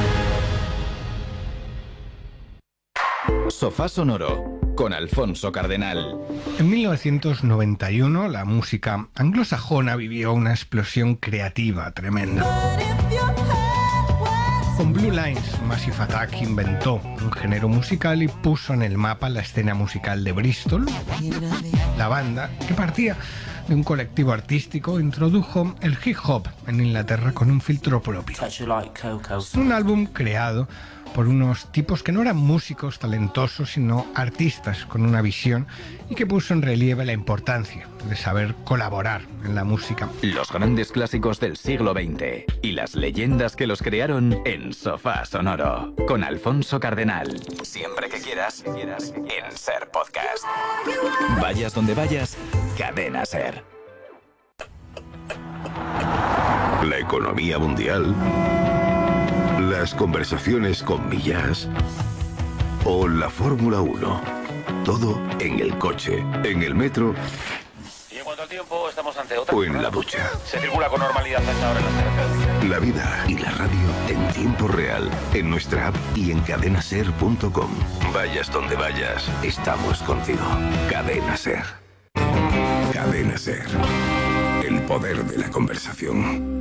Sofá Sonoro, con Alfonso Cardenal. En 1991, la música anglosajona vivió una explosión creativa tremenda. Con Blue Lines, Massive Attack inventó un género musical y puso en el mapa la escena musical de Bristol. La banda, que partía de un colectivo artístico, introdujo el hip hop en Inglaterra con un filtro propio. Un álbum creado por unos tipos que no eran músicos talentosos, sino artistas con una visión y que puso en relieve la importancia de saber colaborar en la música. Los grandes clásicos del siglo XX y las leyendas que los crearon en Sofá Sonoro, con Alfonso Cardenal. Siempre que quieras, en Ser Podcast. Vayas donde vayas, Cadena Ser. La economía mundial, las conversaciones con Millás o la Fórmula 1. Todo en el coche, en el metro Y en cuanto al tiempo, estamos ante otra. o en la ducha. Se circula con normalidad hasta ahora en las carreteras. La vida y la radio en tiempo real, en nuestra app y en cadenaser.com. Vayas donde vayas, estamos contigo. Cadena Ser. Cadena Ser. El poder de la conversación.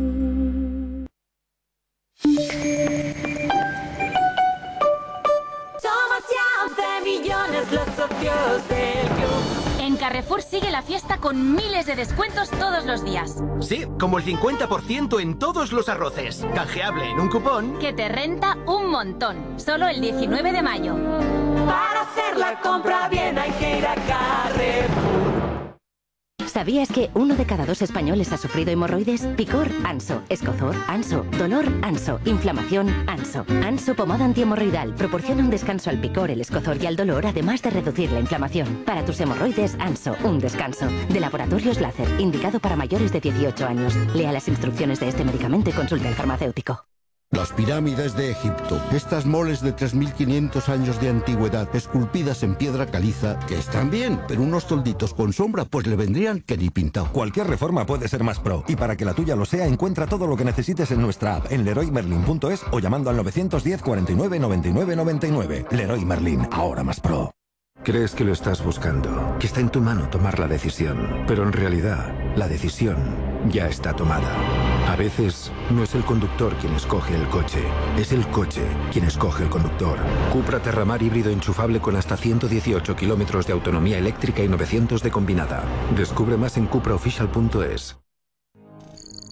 Somos ya 11 millones los socios del club. En Carrefour sigue la fiesta con miles de descuentos todos los días. Sí, como el 50% en todos los arroces. Canjeable en un cupón Que te renta un montón. Solo el 19 de mayo. Para hacer la compra bien hay que ir a Carrefour. ¿Sabías que 1 de cada 2 españoles ha sufrido hemorroides? Picor, Anso. Escozor, Anso. Dolor, Anso. Inflamación, Anso. Anso pomada antihemorroidal proporciona un descanso al picor, el escozor y al dolor, además de reducir la inflamación. Para tus hemorroides, Anso, un descanso. De Laboratorios Láser, indicado para mayores de 18 años. Lea las instrucciones de este medicamento y consulte al farmacéutico. Las pirámides de Egipto, estas moles de 3.500 años de antigüedad, esculpidas en piedra caliza, que están bien, pero unos tolditos con sombra pues le vendrían que ni pintado. Cualquier reforma puede ser más pro, y para que la tuya lo sea, encuentra todo lo que necesites en nuestra app, en leroymerlin.es o llamando al 910 49 99 99. Leroy Merlin, ahora más pro. Crees que lo estás buscando, que está en tu mano tomar la decisión, pero en realidad la decisión ya está tomada. A veces no es el conductor quien escoge el coche, es el coche quien escoge el conductor. Cupra Terramar híbrido enchufable con hasta 118 kilómetros de autonomía eléctrica y 900 de combinada. Descubre más en cupraofficial.es.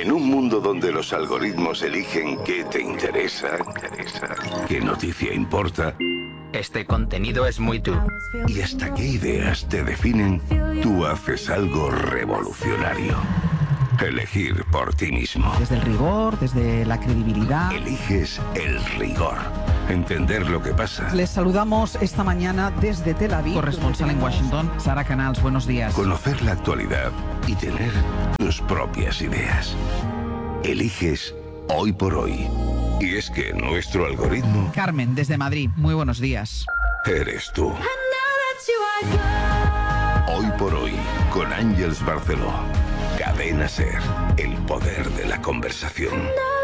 En un mundo donde los algoritmos eligen qué te interesa, qué noticia importa, este contenido es muy tú. y hasta qué ideas te definen, tú haces algo revolucionario. Elegir por ti mismo. Desde el rigor, desde la credibilidad. Eliges el rigor. Entender lo que pasa. Les saludamos esta mañana desde Tel Aviv. Corresponsal en Washington, Sara Canals, buenos días. Conocer la actualidad y tener tus propias ideas. Eliges hoy por hoy. Y es que nuestro algoritmo Carmen, desde Madrid, muy buenos días. eres tú. Hoy por hoy, con Ángeles Barceló. Cadena SER, el poder de la conversación.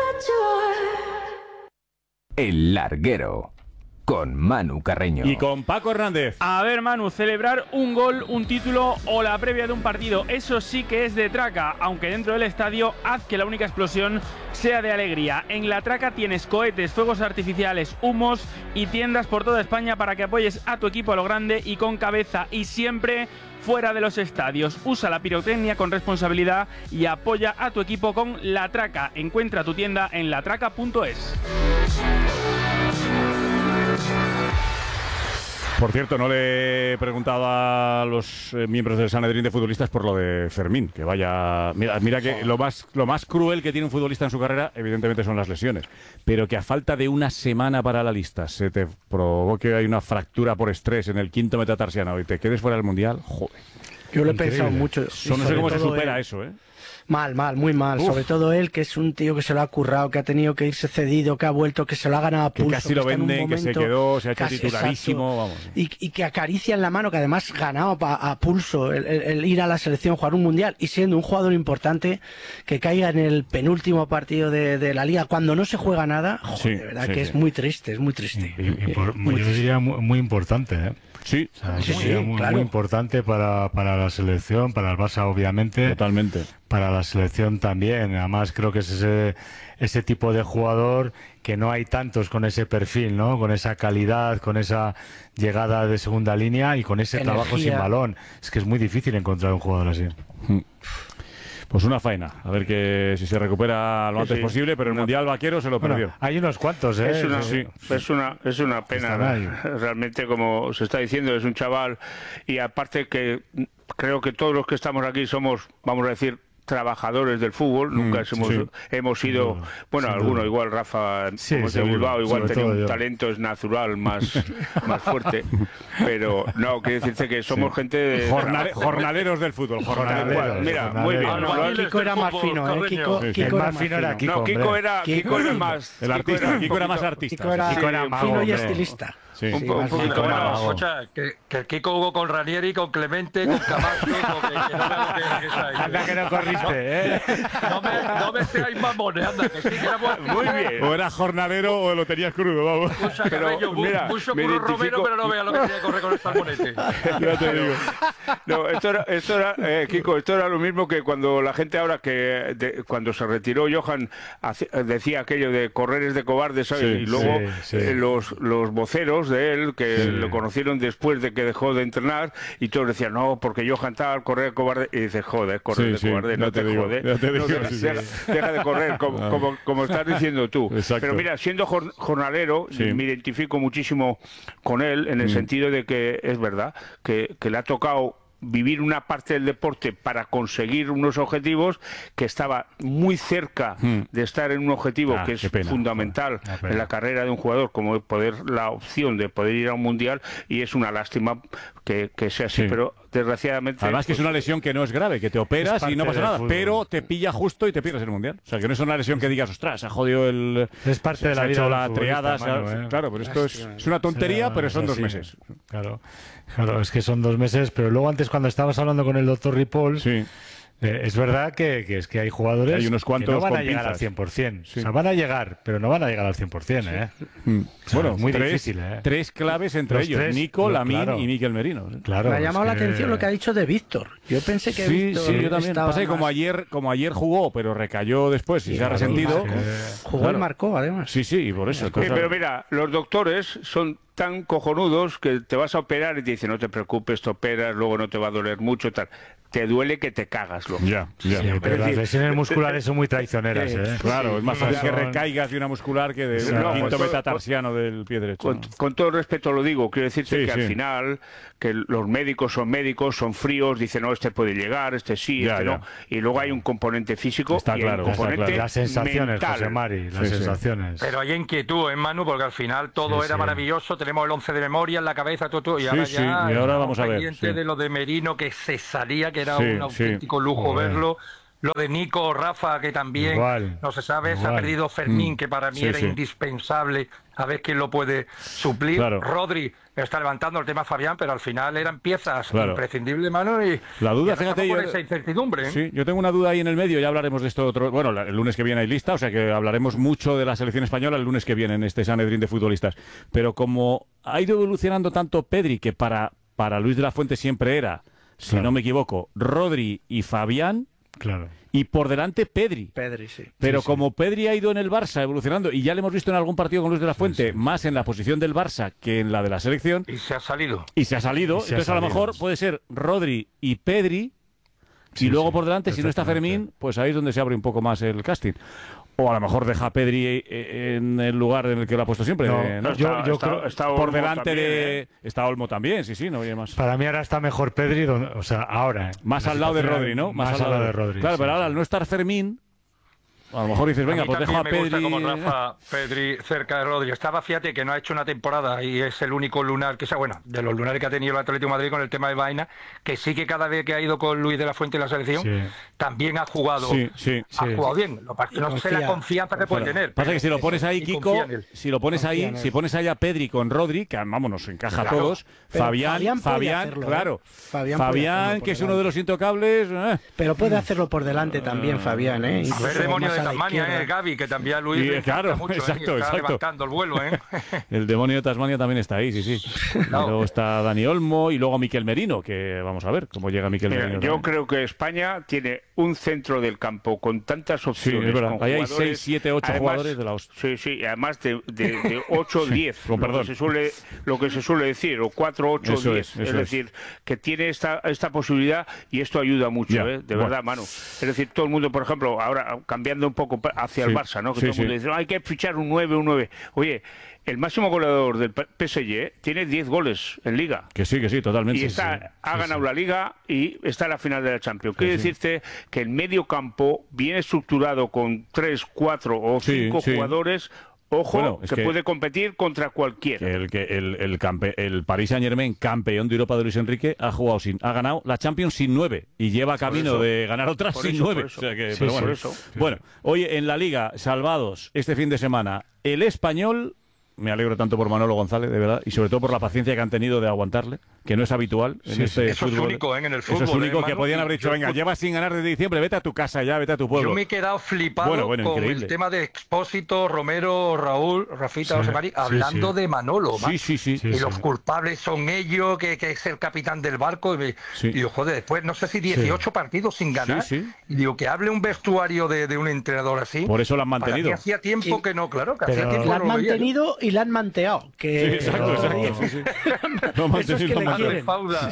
El Larguero, con Manu Carreño. Y con Paco Hernández. A ver, Manu, celebrar un gol, un título o la previa de un partido, eso sí que es de traca, aunque dentro del estadio haz que la única explosión sea de alegría. En la traca tienes cohetes, fuegos artificiales, humos y tiendas por toda España para que apoyes a tu equipo a lo grande y con cabeza, y siempre fuera de los estadios. Usa la pirotecnia con responsabilidad y apoya a tu equipo con La Traca. Encuentra tu tienda en latraca.es. Por cierto, no le he preguntado a los miembros del Sanedrín de futbolistas por lo de Fermín, que vaya... Mira que lo más cruel que tiene un futbolista en su carrera, evidentemente, son las lesiones. Pero que a falta de una semana para la lista se te provoque una fractura por estrés en el quinto metatarsiano y te quedes fuera del Mundial, joder. Yo lo he pensado mucho. No sé cómo se supera eso, ¿eh? Mal, muy mal. Uf. Sobre todo él, que es un tío que se lo ha currado, que ha tenido que irse cedido, que ha vuelto, que se lo ha ganado a pulso. Que casi lo venden, que se quedó, se ha hecho casi, titularísimo, vamos. Y que acaricia en la mano, que además ganado a pulso el ir a la selección, jugar un mundial, y siendo un jugador importante, que caiga en el penúltimo partido de la liga, cuando no se juega nada, joder, Sí, de verdad sí, que sí. es muy triste, es muy triste. Yo diría muy importante, ¿eh? Sí, o sea, sí, sería claro. muy importante para la selección, para el Barça obviamente. Totalmente. Para la selección también. Además creo que es ese tipo de jugador que no hay tantos con ese perfil, ¿no? Con esa calidad, con esa llegada de segunda línea y con ese trabajo sin balón. Es que es muy difícil encontrar un jugador así. Pues una faena, a ver que si se recupera lo antes posible, pero el Mundial Vaquero se lo perdió. Hay unos cuantos, ¿eh? Es una pena, realmente, como se está diciendo, es un chaval, y aparte que creo que todos los que estamos aquí somos, vamos a decir, trabajadores del fútbol, nunca hemos sido, bueno, alguno igual, Rafa, como es de Bilbao, igual tenía un talento es natural más fuerte, pero no, quiere decirse que somos gente de jornaleros del fútbol, jornaleros. Mira, muy bien. Kiko era más fino, ¿eh? Kiko más fino era Kiko. No, Kiko era más... El artista, Kiko era más artista. Kiko era mago, fino y estilista. Sí. Un poquito más. Escucha, que el Kiko jugó con Ranieri, con Clemente, con Camacho, que no me Anda que no corriste, ¿eh? No me seáis mamones, anda, que sí que era muy bien. O era jornalero o lo tenías crudo, vamos. Pero, mira, mucho me curro identifico... Romero, pero no vea lo que tenía que correr con el salmonete. Ya te digo. No, esto era Kiko, esto era lo mismo que cuando la gente ahora cuando se retiró Johan decía aquello de correr es de cobardes, ¿sabes? Y luego los voceros de él, que lo conocieron después de que dejó de entrenar, y todos decían, no, porque Johan tal, correr cobarde, y dices, joder, correr de cobarde, no te jode. Deja de correr, como estás diciendo tú. Exacto. Pero mira, siendo jornalero, me identifico muchísimo con él, en el sentido de que es verdad, que le ha tocado vivir una parte del deporte para conseguir unos objetivos, que estaba muy cerca de estar en un objetivo que es fundamental en la carrera de un jugador, como la opción de poder ir a un mundial, y es una lástima que sea así, pero desgraciadamente... Además que es una lesión que no es grave, que te operas y no pasa nada, pero te pilla justo y te pierdes el mundial. O sea, que no es una lesión que digas, ostras, se ha jodido el... Es parte de la vida. Se ha hecho la triada, claro, pero esto es una tontería, pero son 2 meses. Claro, es que son 2 meses, pero luego antes cuando estabas hablando con el doctor Ripoll, es verdad que es que hay jugadores hay unos cuantos que no van a con llegar pinzas. al 100%. O sea, van a llegar, pero no van a llegar al 100%, ¿eh? O sea, Bueno, muy difícil, ¿eh? 3 claves entre ellos, Nico, Lamine y Mikel Merino. Claro, me ha llamado la atención lo que ha dicho de Víctor. Yo pensé que Víctor yo también. Pasa que como ayer jugó, pero recayó después y se ha resentido. Jugó y marcó, además. Sí, y por eso. Pero mira, los doctores son tan cojonudos que te vas a operar y te dicen, no te preocupes, te operas, luego no te va a doler mucho, tal. Te duele que te cagas, luego. Ya. Sí, pero las lesiones musculares son muy traicioneras, ¿eh? Claro, es más fácil que recaigas de una muscular que de un quinto metatarsiano del pie derecho. Con todo respeto lo digo, quiero decirte que al final, que los médicos, son fríos, dicen, no, este puede llegar, este sí, este no. Y luego hay un componente físico y un componente Las sensaciones, mental. José Mari, las sensaciones. Pero hay inquietud, Manu, porque al final todo era maravilloso, tenemos el 11 de memoria en la cabeza, todo, y ahora ya y ahora vamos a ver. Pendiente de lo de Merino, que se salía, que era un auténtico lujo verlo. Lo de Nico, Rafa, que también no se sabe, se ha perdido Fermín, que para mí era indispensable, a ver quién lo puede suplir. Rodri está levantando el tema Fabián, pero al final eran piezas imprescindibles, Manu, y la duda, y fíjate, por esa incertidumbre. Sí, yo tengo una duda ahí en el medio, ya hablaremos de esto otro. Bueno, el lunes que viene hay lista, o sea que hablaremos mucho de la selección española el lunes que viene en este Sanedrín de futbolistas. Pero como ha ido evolucionando tanto Pedri, que para Luis de la Fuente siempre era, si no me equivoco, Rodri y Fabián. Claro. Y por delante Pedri. Sí. Pero como Pedri ha ido en el Barça evolucionando, y ya le hemos visto en algún partido con Luis de la Fuente, más en la posición del Barça que en la de la selección. Y se ha salido. Entonces a lo mejor puede ser Rodri y Pedri, y luego por delante, si no está Fermín, pues ahí es donde se abre un poco más el casting. O a lo mejor deja a Pedri en el lugar en el que lo ha puesto siempre. Yo creo está por Olmo delante también, de... Está Olmo también, sí, no oye más. Para mí ahora está mejor Pedri, o sea, ahora. Más al lado de Rodri, ¿no? Más al lado de Rodri. Claro, pero ahora al no estar Fermín, a lo mejor dices, venga, pues dejo a Pedri... Me gusta como Rafa Pedri cerca de Rodri. Fíjate que no ha hecho una temporada y es el único lunar que sea, bueno, de los lunares que ha tenido el Atlético de Madrid con el tema de Vaina, que sí que cada vez que ha ido con Luis de la Fuente en la selección, también ha jugado, ha jugado bien. No sé la confianza que puede tener. Pasa que si lo pones ahí, Kiko, si lo pones ahí, si pones ahí a Pedri con Rodri, que vamos, nos encaja a todos, Fabián, claro. Fabián, que es uno de los intocables. Pero puede hacerlo por delante también, Fabián, ¿eh? A ver, demonio de Tasmania, Gaby, que también Luis claro, mucho, exacto. Está levantando el vuelo, El demonio de Tasmania también está ahí, sí. Luego está Dani Olmo y luego Miquel Merino, que vamos a ver cómo llega Miquel Merino. Yo creo que España tiene un centro del campo con tantas opciones. Es verdad. Ahí hay 6, 7, 8 jugadores de la hostia. Sí, además de 8 o 10, lo que se suele decir, o 4, 8 o 10. Es decir, que tiene esta posibilidad y esto ayuda mucho, de verdad, Manu. Es decir, todo el mundo, por ejemplo, ahora cambiando un poco hacia el Barça, ¿no? Que todo el mundo dice, hay que fichar un 9. Oye, el máximo goleador del PSG tiene 10 goles en Liga. Que sí, totalmente. Y ha ganado la Liga y está en la final de la Champions. Quiere decirte que el medio campo viene estructurado con 3, 4 o 5 jugadores. Ojo, que puede competir contra cualquiera. El Paris Saint-Germain, campeón de Europa de Luis Enrique, ha ganado la Champions sin 9 y lleva camino de ganar otras sin 9. Bueno, oye, en la Liga, salvados este fin de semana, el Español. Me alegro tanto por Manolo González, de verdad, y sobre todo por la paciencia que han tenido de aguantarle, que no es habitual en este eso fútbol. Es único, en el fútbol. Eso es único, que podían haber dicho, venga, llevas sin ganar desde diciembre, vete a tu casa ya, vete a tu pueblo. Yo me he quedado flipado con el tema de Expósito, Romero, Raúl, Rafita, José Mari, hablando de Manolo. Y los culpables son ellos, que es el capitán del barco. Y digo, joder, después, no sé si 18 partidos sin ganar. Y digo, que hable un vestuario de un entrenador así. Por eso lo han mantenido. Para hacía tiempo que no, claro, que hacía tiempo lo han mantenido y la han manteado. Que... exacto. Lo quieren.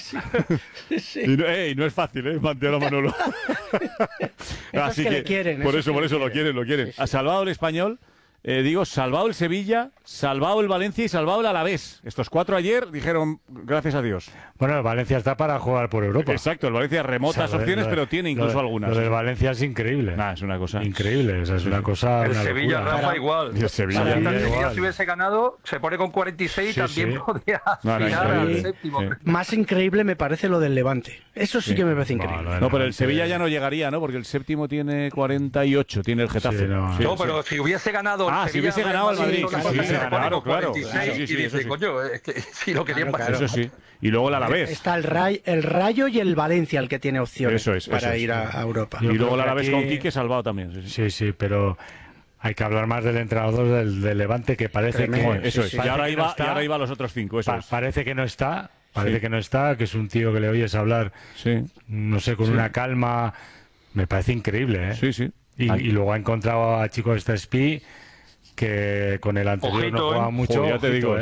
Y no es fácil, mantener a Manolo. Así que quieren, por eso lo quieren. Ha salvado el Español, salvado el Sevilla, salvado el Valencia y salvado el Alavés. Estos 4 ayer dijeron, gracias a Dios. Bueno, el Valencia está para jugar por Europa. Exacto, el Valencia remotas opciones, pero tiene incluso algunas. Lo del Valencia es increíble. Es una cosa increíble, es una cosa. El Sevilla, Rafa, igual. Y el Sevilla, si hubiese ganado, se pone con 46 y también podría aspirar al séptimo. Más increíble me parece lo del Levante. Eso sí que me parece increíble. No, pero el Sevilla ya no llegaría, ¿no? Porque el séptimo tiene 48, tiene el Getafe. No, pero si hubiese ganado. Si hubiese ganado el Madrid. Claro. 46 y dice, coño, es que si lo querían pasar. Eso sí. Y luego el Alavés. Está el Rayo y el Valencia el que tiene opciones para ir a Europa. Y luego el Alavés con Quique salvado también. Sí, pero hay que hablar más del entrenador del Levante, que parece que... Eso es. Y ahora iba a los otros 5. Parece que no está. Que es un tío que le oyes hablar, no sé, con una calma. Me parece increíble, ¿eh? Sí. Y luego ha encontrado a Chico Spi, que con el anterior no jugaba mucho. Ya te digo, sí.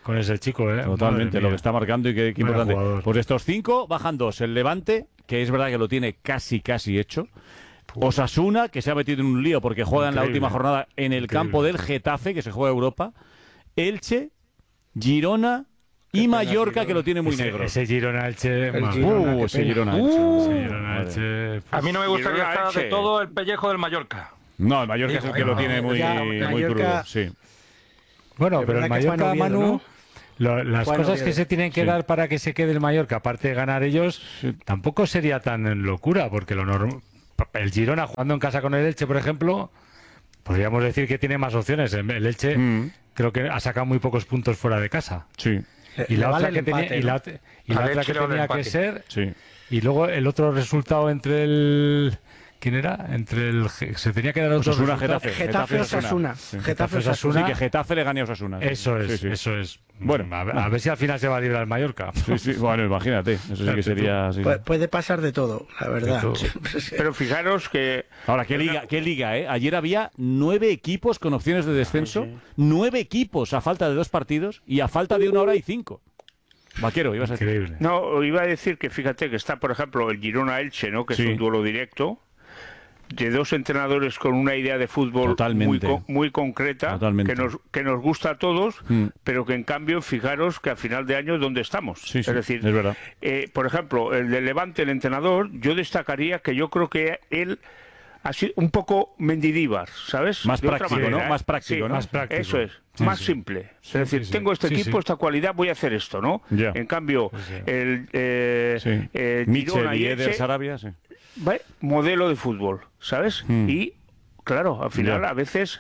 con ese chico, Totalmente, lo que está marcando y qué importante. Jugador. Pues de estos 5 bajan 2. El Levante, que es verdad que lo tiene casi hecho. Osasuna, que se ha metido en un lío porque juega en la última jornada en el campo del Getafe, que se juega Europa. Elche, Girona y Mallorca, que lo tiene muy negro. Ese Girona-Elche... ese Girona-Elche... A mí no me gustaría estar de todo el pellejo del Mallorca. No, el Mallorca es el que lo tiene muy crudo, sí. Bueno, pero el Mallorca, Manu... Las cosas que se tienen que dar para que se quede el Mallorca, aparte de ganar ellos, tampoco sería tan locura, porque el Girona jugando en casa con el Elche, por ejemplo, podríamos decir que tiene más opciones. El Elche creo que ha sacado muy pocos puntos fuera de casa. Sí. Y la otra que tenía, que ser... Sí. Y luego el otro resultado entre el... ¿Quién era? Se tenía que dar otro resultado. Getafe-Osasuna. Getafe-Osasuna. Sí, que Getafe le gane a Osasuna. Eso es. Bueno, a ver si al final se va a librar el Mallorca. Bueno, imagínate. Eso sí que sería... Sí. Puede pasar de todo, la verdad. Pero fijaros que... Ahora, ¿qué liga, eh? Ayer había 9 equipos con opciones de descenso. 9 equipos a falta de 2 partidos y a falta de 1 hora y 5. Vaquero, ibas a decir. Increíble. No, iba a decir que fíjate que está, por ejemplo, el Girona-Elche, ¿no? Que es un duelo directo, de 2 entrenadores con una idea de fútbol muy concreta, que nos gusta a todos, pero que en cambio, fijaros que a final de año, ¿dónde estamos? Es decir, es verdad. Por ejemplo, el de Levante, el entrenador, yo destacaría que yo creo que él ha sido un poco Mendidíbar, ¿sabes? Más práctico, ¿no? Más práctico, ¿no? Más práctico. Eso es. Más simple. Es decir, tengo este equipo, esta cualidad, voy a hacer esto, ¿no? Yeah. En cambio, el Michel y Eder Sarabia, modelo de fútbol, ¿sabes? Y claro, al final, a veces,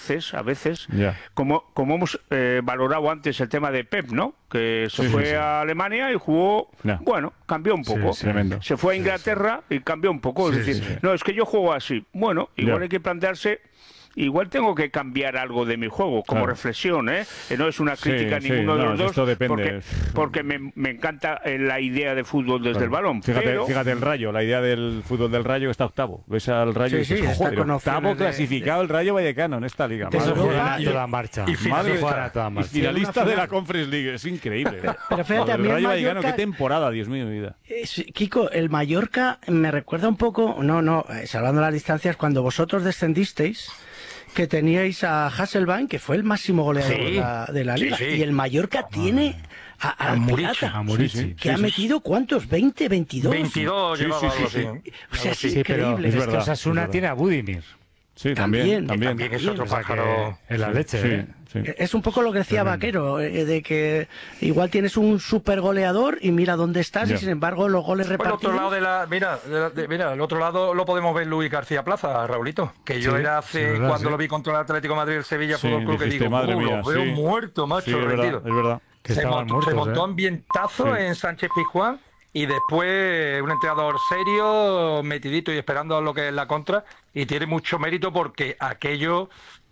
como hemos valorado antes el tema de Pep, ¿no? Que se fue a Alemania y jugó, bueno, cambió un poco. Se fue a Inglaterra y cambió un poco. Es decir, no, es que yo juego así. Bueno, igual hay que plantearse... Igual tengo que cambiar algo de mi juego, como reflexión, ¿eh? No es una crítica a ninguno de los dos, esto depende. porque me encanta la idea de fútbol desde el balón. Fíjate el Rayo, la idea del fútbol del Rayo que está octavo. Ves al Rayo y dices, joder, octavo clasificado el Rayo Vallecano en esta liga. Toda marcha. Y finalista de la Conference League, es increíble. Pero fíjate, a mí el Rayo Vallecano, qué temporada, Dios mío, mi vida. Kiko, el Mallorca me recuerda un poco, salvando las distancias, cuando vosotros descendisteis, que teníais a Hasselbaink, que fue el máximo goleador de la liga, y el Mallorca tiene a Murici, que ha metido ¿cuántos? ¿20, 22? 22 llevaba algo así. O sea, es increíble. Es que Osasuna tiene a Budimir. Sí, también es otro pájaro. En la leche, Es un poco lo que decía Vaquero, de que igual tienes un super goleador y mira dónde estás y sin embargo los goles repartidos... El otro lado mira, el otro lado lo podemos ver Luis García Plaza, Raulito, que yo era cuando lo vi contra el Atlético de Madrid, el Sevilla Fútbol Club, que digo, madre mía, lo veo muerto, macho, rendido. Es verdad. Se montó ambientazo en Sánchez Pizjuán. Y después un entrenador serio, metidito y esperando lo que es la contra, y tiene mucho mérito porque aquello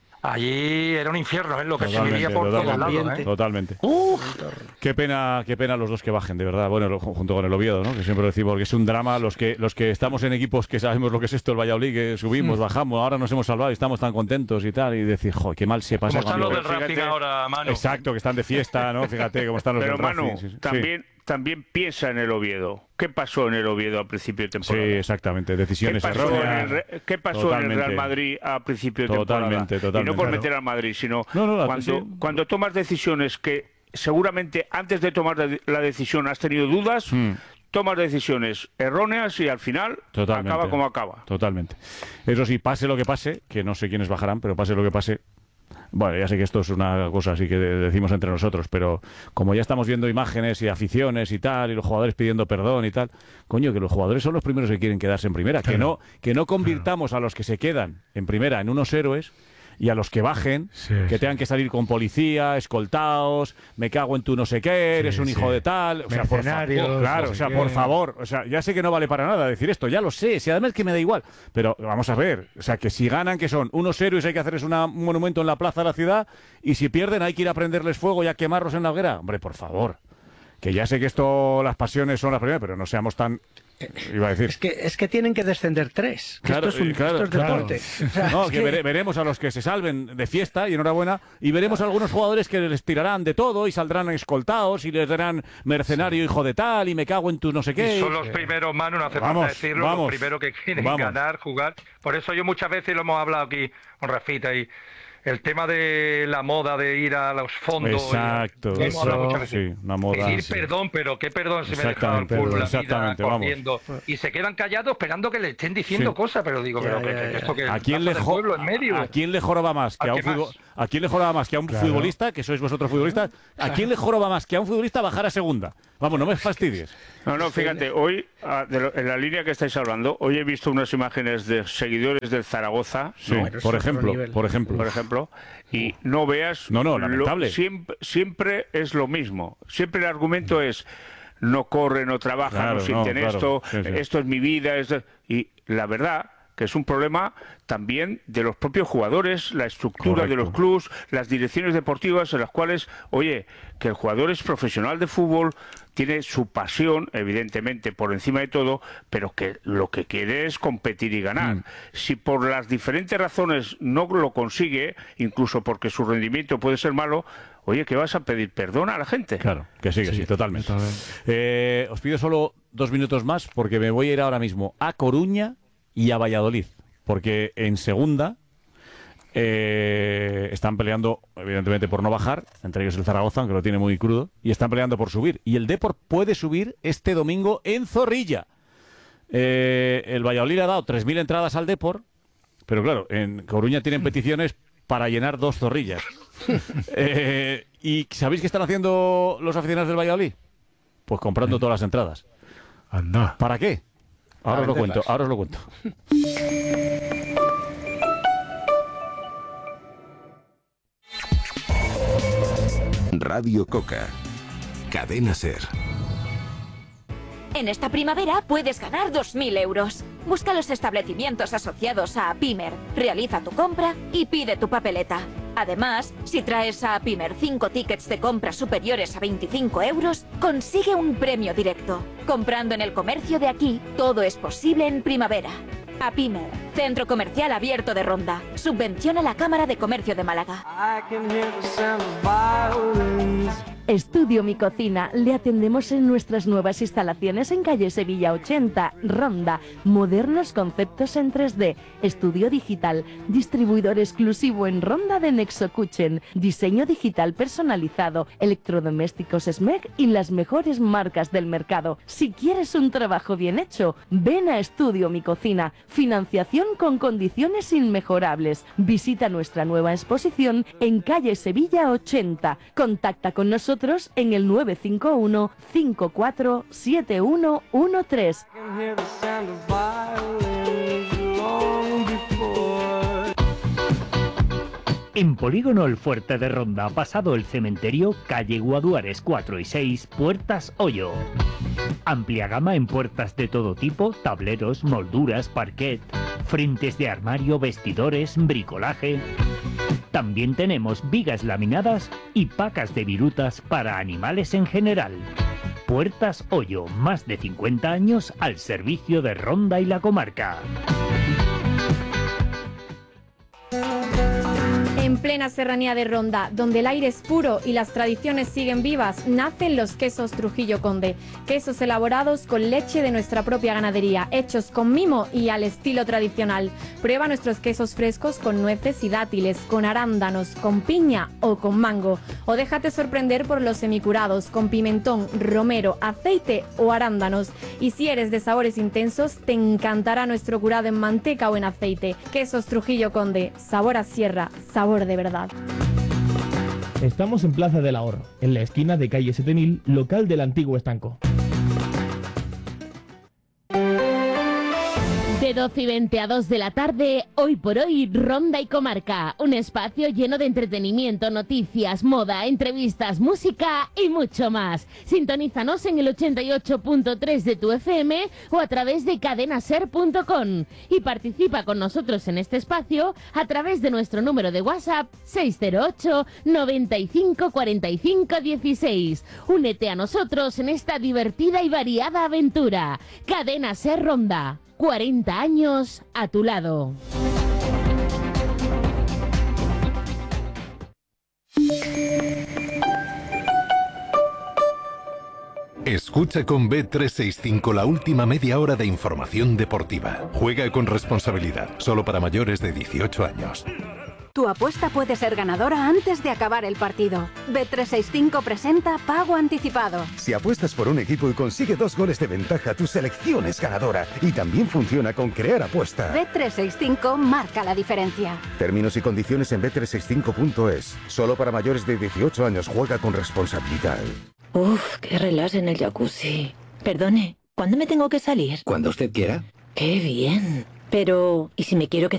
allí era un infierno, es lo que se vivía por todo el lado. Totalmente. Qué pena los dos que bajen, de verdad. Bueno, junto con el Oviedo, ¿no? Que siempre lo decimos, porque es un drama los que estamos en equipos que sabemos lo que es esto, el Valladolid, que subimos, bajamos, ahora nos hemos salvado y estamos tan contentos y tal, y decir, joder, qué mal se pasa. Como están los del Racing ahora, Manu. Exacto, que están de fiesta, ¿no? Fíjate cómo están los del Racing. Pero Manu, también piensa en el Oviedo. ¿Qué pasó en el Oviedo a principio de temporada? Sí, exactamente. Decisiones erróneas. ¿Qué pasó en el Real Madrid a principio de temporada? Totalmente. Y no por meter al Madrid, sino cuando tomas decisiones que seguramente antes de tomar la decisión has tenido dudas, tomas decisiones erróneas y al final acaba como acaba. Totalmente. Eso sí, pase lo que pase, que no sé quiénes bajarán, pero pase lo que pase... Bueno, ya sé que esto es una cosa así que decimos entre nosotros, pero como ya estamos viendo imágenes y aficiones y tal, y los jugadores pidiendo perdón y tal, coño, que los jugadores son los primeros que quieren quedarse en primera, que no convirtamos a los que se quedan en primera en unos héroes y a los que bajen, que tengan que salir con policía, escoltados, me cago en tu no sé qué, eres un hijo de tal, o sea, por favor, claro, o sea, por favor, o sea, ya sé que no vale para nada decir esto, ya lo sé, si además que me da igual, pero vamos a ver, o sea, que si ganan, que son unos héroes, hay que hacerles un monumento en la plaza de la ciudad, y si pierden hay que ir a prenderles fuego y a quemarlos en la hoguera, hombre, por favor. Que ya sé que las pasiones son las primeras, pero no seamos tan... Iba a decir. Es que tienen que descender 3. Claro, esto es deporte. O sea, no, veremos a los que se salven de fiesta, y enhorabuena, y veremos a algunos jugadores que les tirarán de todo y saldrán escoltados y les darán mercenario hijo de tal y me cago en tu no sé qué. Y son los primeros, Manu, no hace falta decirlo, los primeros que quieren ganar, jugar. Por eso yo muchas veces lo hemos hablado aquí con Rafita y el tema de la moda de ir a los fondos. Exacto. Sí, una moda. Pedir perdón, pero qué perdón si me he dejado el fútbol, la vida corriendo. Y se quedan callados esperando que le estén diciendo cosas, pero digo, ¿a quién le joroba más que a quién le joroba más que a un futbolista, que sois vosotros futbolistas? ¿A quién le joroba más que a un futbolista bajar a segunda? Vamos, no me fastidies. No, fíjate, hoy, en la línea que estáis hablando, hoy he visto unas imágenes de seguidores del Zaragoza, por ejemplo, y no veas... lamentable. Siempre es lo mismo. Siempre el argumento es, no corre, no trabaja, no sienten esto, esto es mi vida, y la verdad... que es un problema también de los propios jugadores, la estructura de los clubes, las direcciones deportivas en las cuales, oye, que el jugador es profesional de fútbol, tiene su pasión, evidentemente, por encima de todo, pero que lo que quiere es competir y ganar. Si por las diferentes razones no lo consigue, incluso porque su rendimiento puede ser malo, oye, ¿qué vas a pedir perdón a la gente? Claro, que sí, totalmente. Os pido solo 2 minutos más porque me voy a ir ahora mismo a Coruña y a Valladolid, porque en segunda están peleando, evidentemente, por no bajar, entre ellos el Zaragoza, aunque lo tiene muy crudo, y están peleando por subir. Y el Depor puede subir este domingo en Zorrilla. El Valladolid le ha dado 3.000 entradas al Depor, pero claro, en Coruña tienen peticiones para llenar 2 Zorrillas. ¿Y sabéis qué están haciendo los aficionados del Valladolid? Pues comprando todas las entradas. Anda. ¿Para qué? Ahora os lo cuento. Radio Coca. Cadena Ser. En esta primavera puedes ganar 2.000 euros. Busca los establecimientos asociados a Apimer, realiza tu compra y pide tu papeleta. Además, si traes a Apimer 5 tickets de compra superiores a 25 euros, consigue un premio directo. Comprando en el comercio de aquí, todo es posible en primavera. Apimer, Centro Comercial Abierto de Ronda. Subvenciona la Cámara de Comercio de Málaga. Estudio Mi Cocina. Le atendemos en nuestras nuevas instalaciones en calle Sevilla 80, Ronda. Modernos conceptos en 3D. Estudio digital. Distribuidor exclusivo en Ronda de Nexo Kitchen. Diseño digital personalizado. Electrodomésticos SMEG y las mejores marcas del mercado. Si quieres un trabajo bien hecho, ven a Estudio Mi Cocina. Financiación con condiciones inmejorables. Visita nuestra nueva exposición en calle Sevilla 80. Contacta con nosotros en el 951 547113. En Polígono El Fuerte de Ronda, pasado el cementerio, calle Guaduares 4 y 6, Puertas Hoyo. Amplia gama en puertas de todo tipo, tableros, molduras, parquet, frentes de armario, vestidores, bricolaje. También tenemos vigas laminadas y pacas de virutas para animales en general. Puertas Hoyo, más de 50 años al servicio de Ronda y la comarca. En plena serranía de Ronda, donde el aire es puro y las tradiciones siguen vivas, nacen los quesos Trujillo Conde. Quesos elaborados con leche de nuestra propia ganadería, hechos con mimo y al estilo tradicional. Prueba nuestros quesos frescos con nueces y dátiles, con arándanos, con piña o con mango. O déjate sorprender por los semicurados, con pimentón, romero, aceite o arándanos. Y si eres de sabores intensos, te encantará nuestro curado en manteca o en aceite. Quesos Trujillo Conde, sabor a sierra, sabor de verdad. Estamos en Plaza del Ahorro, en la esquina de calle 7000, local del antiguo estanco. De 12 y 20 a 2 de la tarde, Hoy por Hoy, Ronda y Comarca. Un espacio lleno de entretenimiento, noticias, moda, entrevistas, música y mucho más. Sintonízanos en el 88.3 de tu FM o a través de cadenaser.com. Y participa con nosotros en este espacio a través de nuestro número de WhatsApp 608 95 45 16. Únete a nosotros en esta divertida y variada aventura. Cadena Ser Ronda, 40 años a tu lado. Escucha con Bet365 la última media hora de información deportiva. Juega con responsabilidad, solo para mayores de 18 años. Tu apuesta puede ser ganadora antes de acabar el partido. Bet365 presenta Pago Anticipado. Si apuestas por un equipo y consigue 2 goles de ventaja, tu selección es ganadora. Y también funciona con Crear Apuesta. Bet365 marca la diferencia. Términos y condiciones en bet365.es. Solo para mayores de 18 años. Juega con responsabilidad. Uf, qué relax en el jacuzzi. Perdone, ¿cuándo me tengo que salir? Cuando usted quiera. ¡Qué bien! Pero, ¿y si me quiero quedar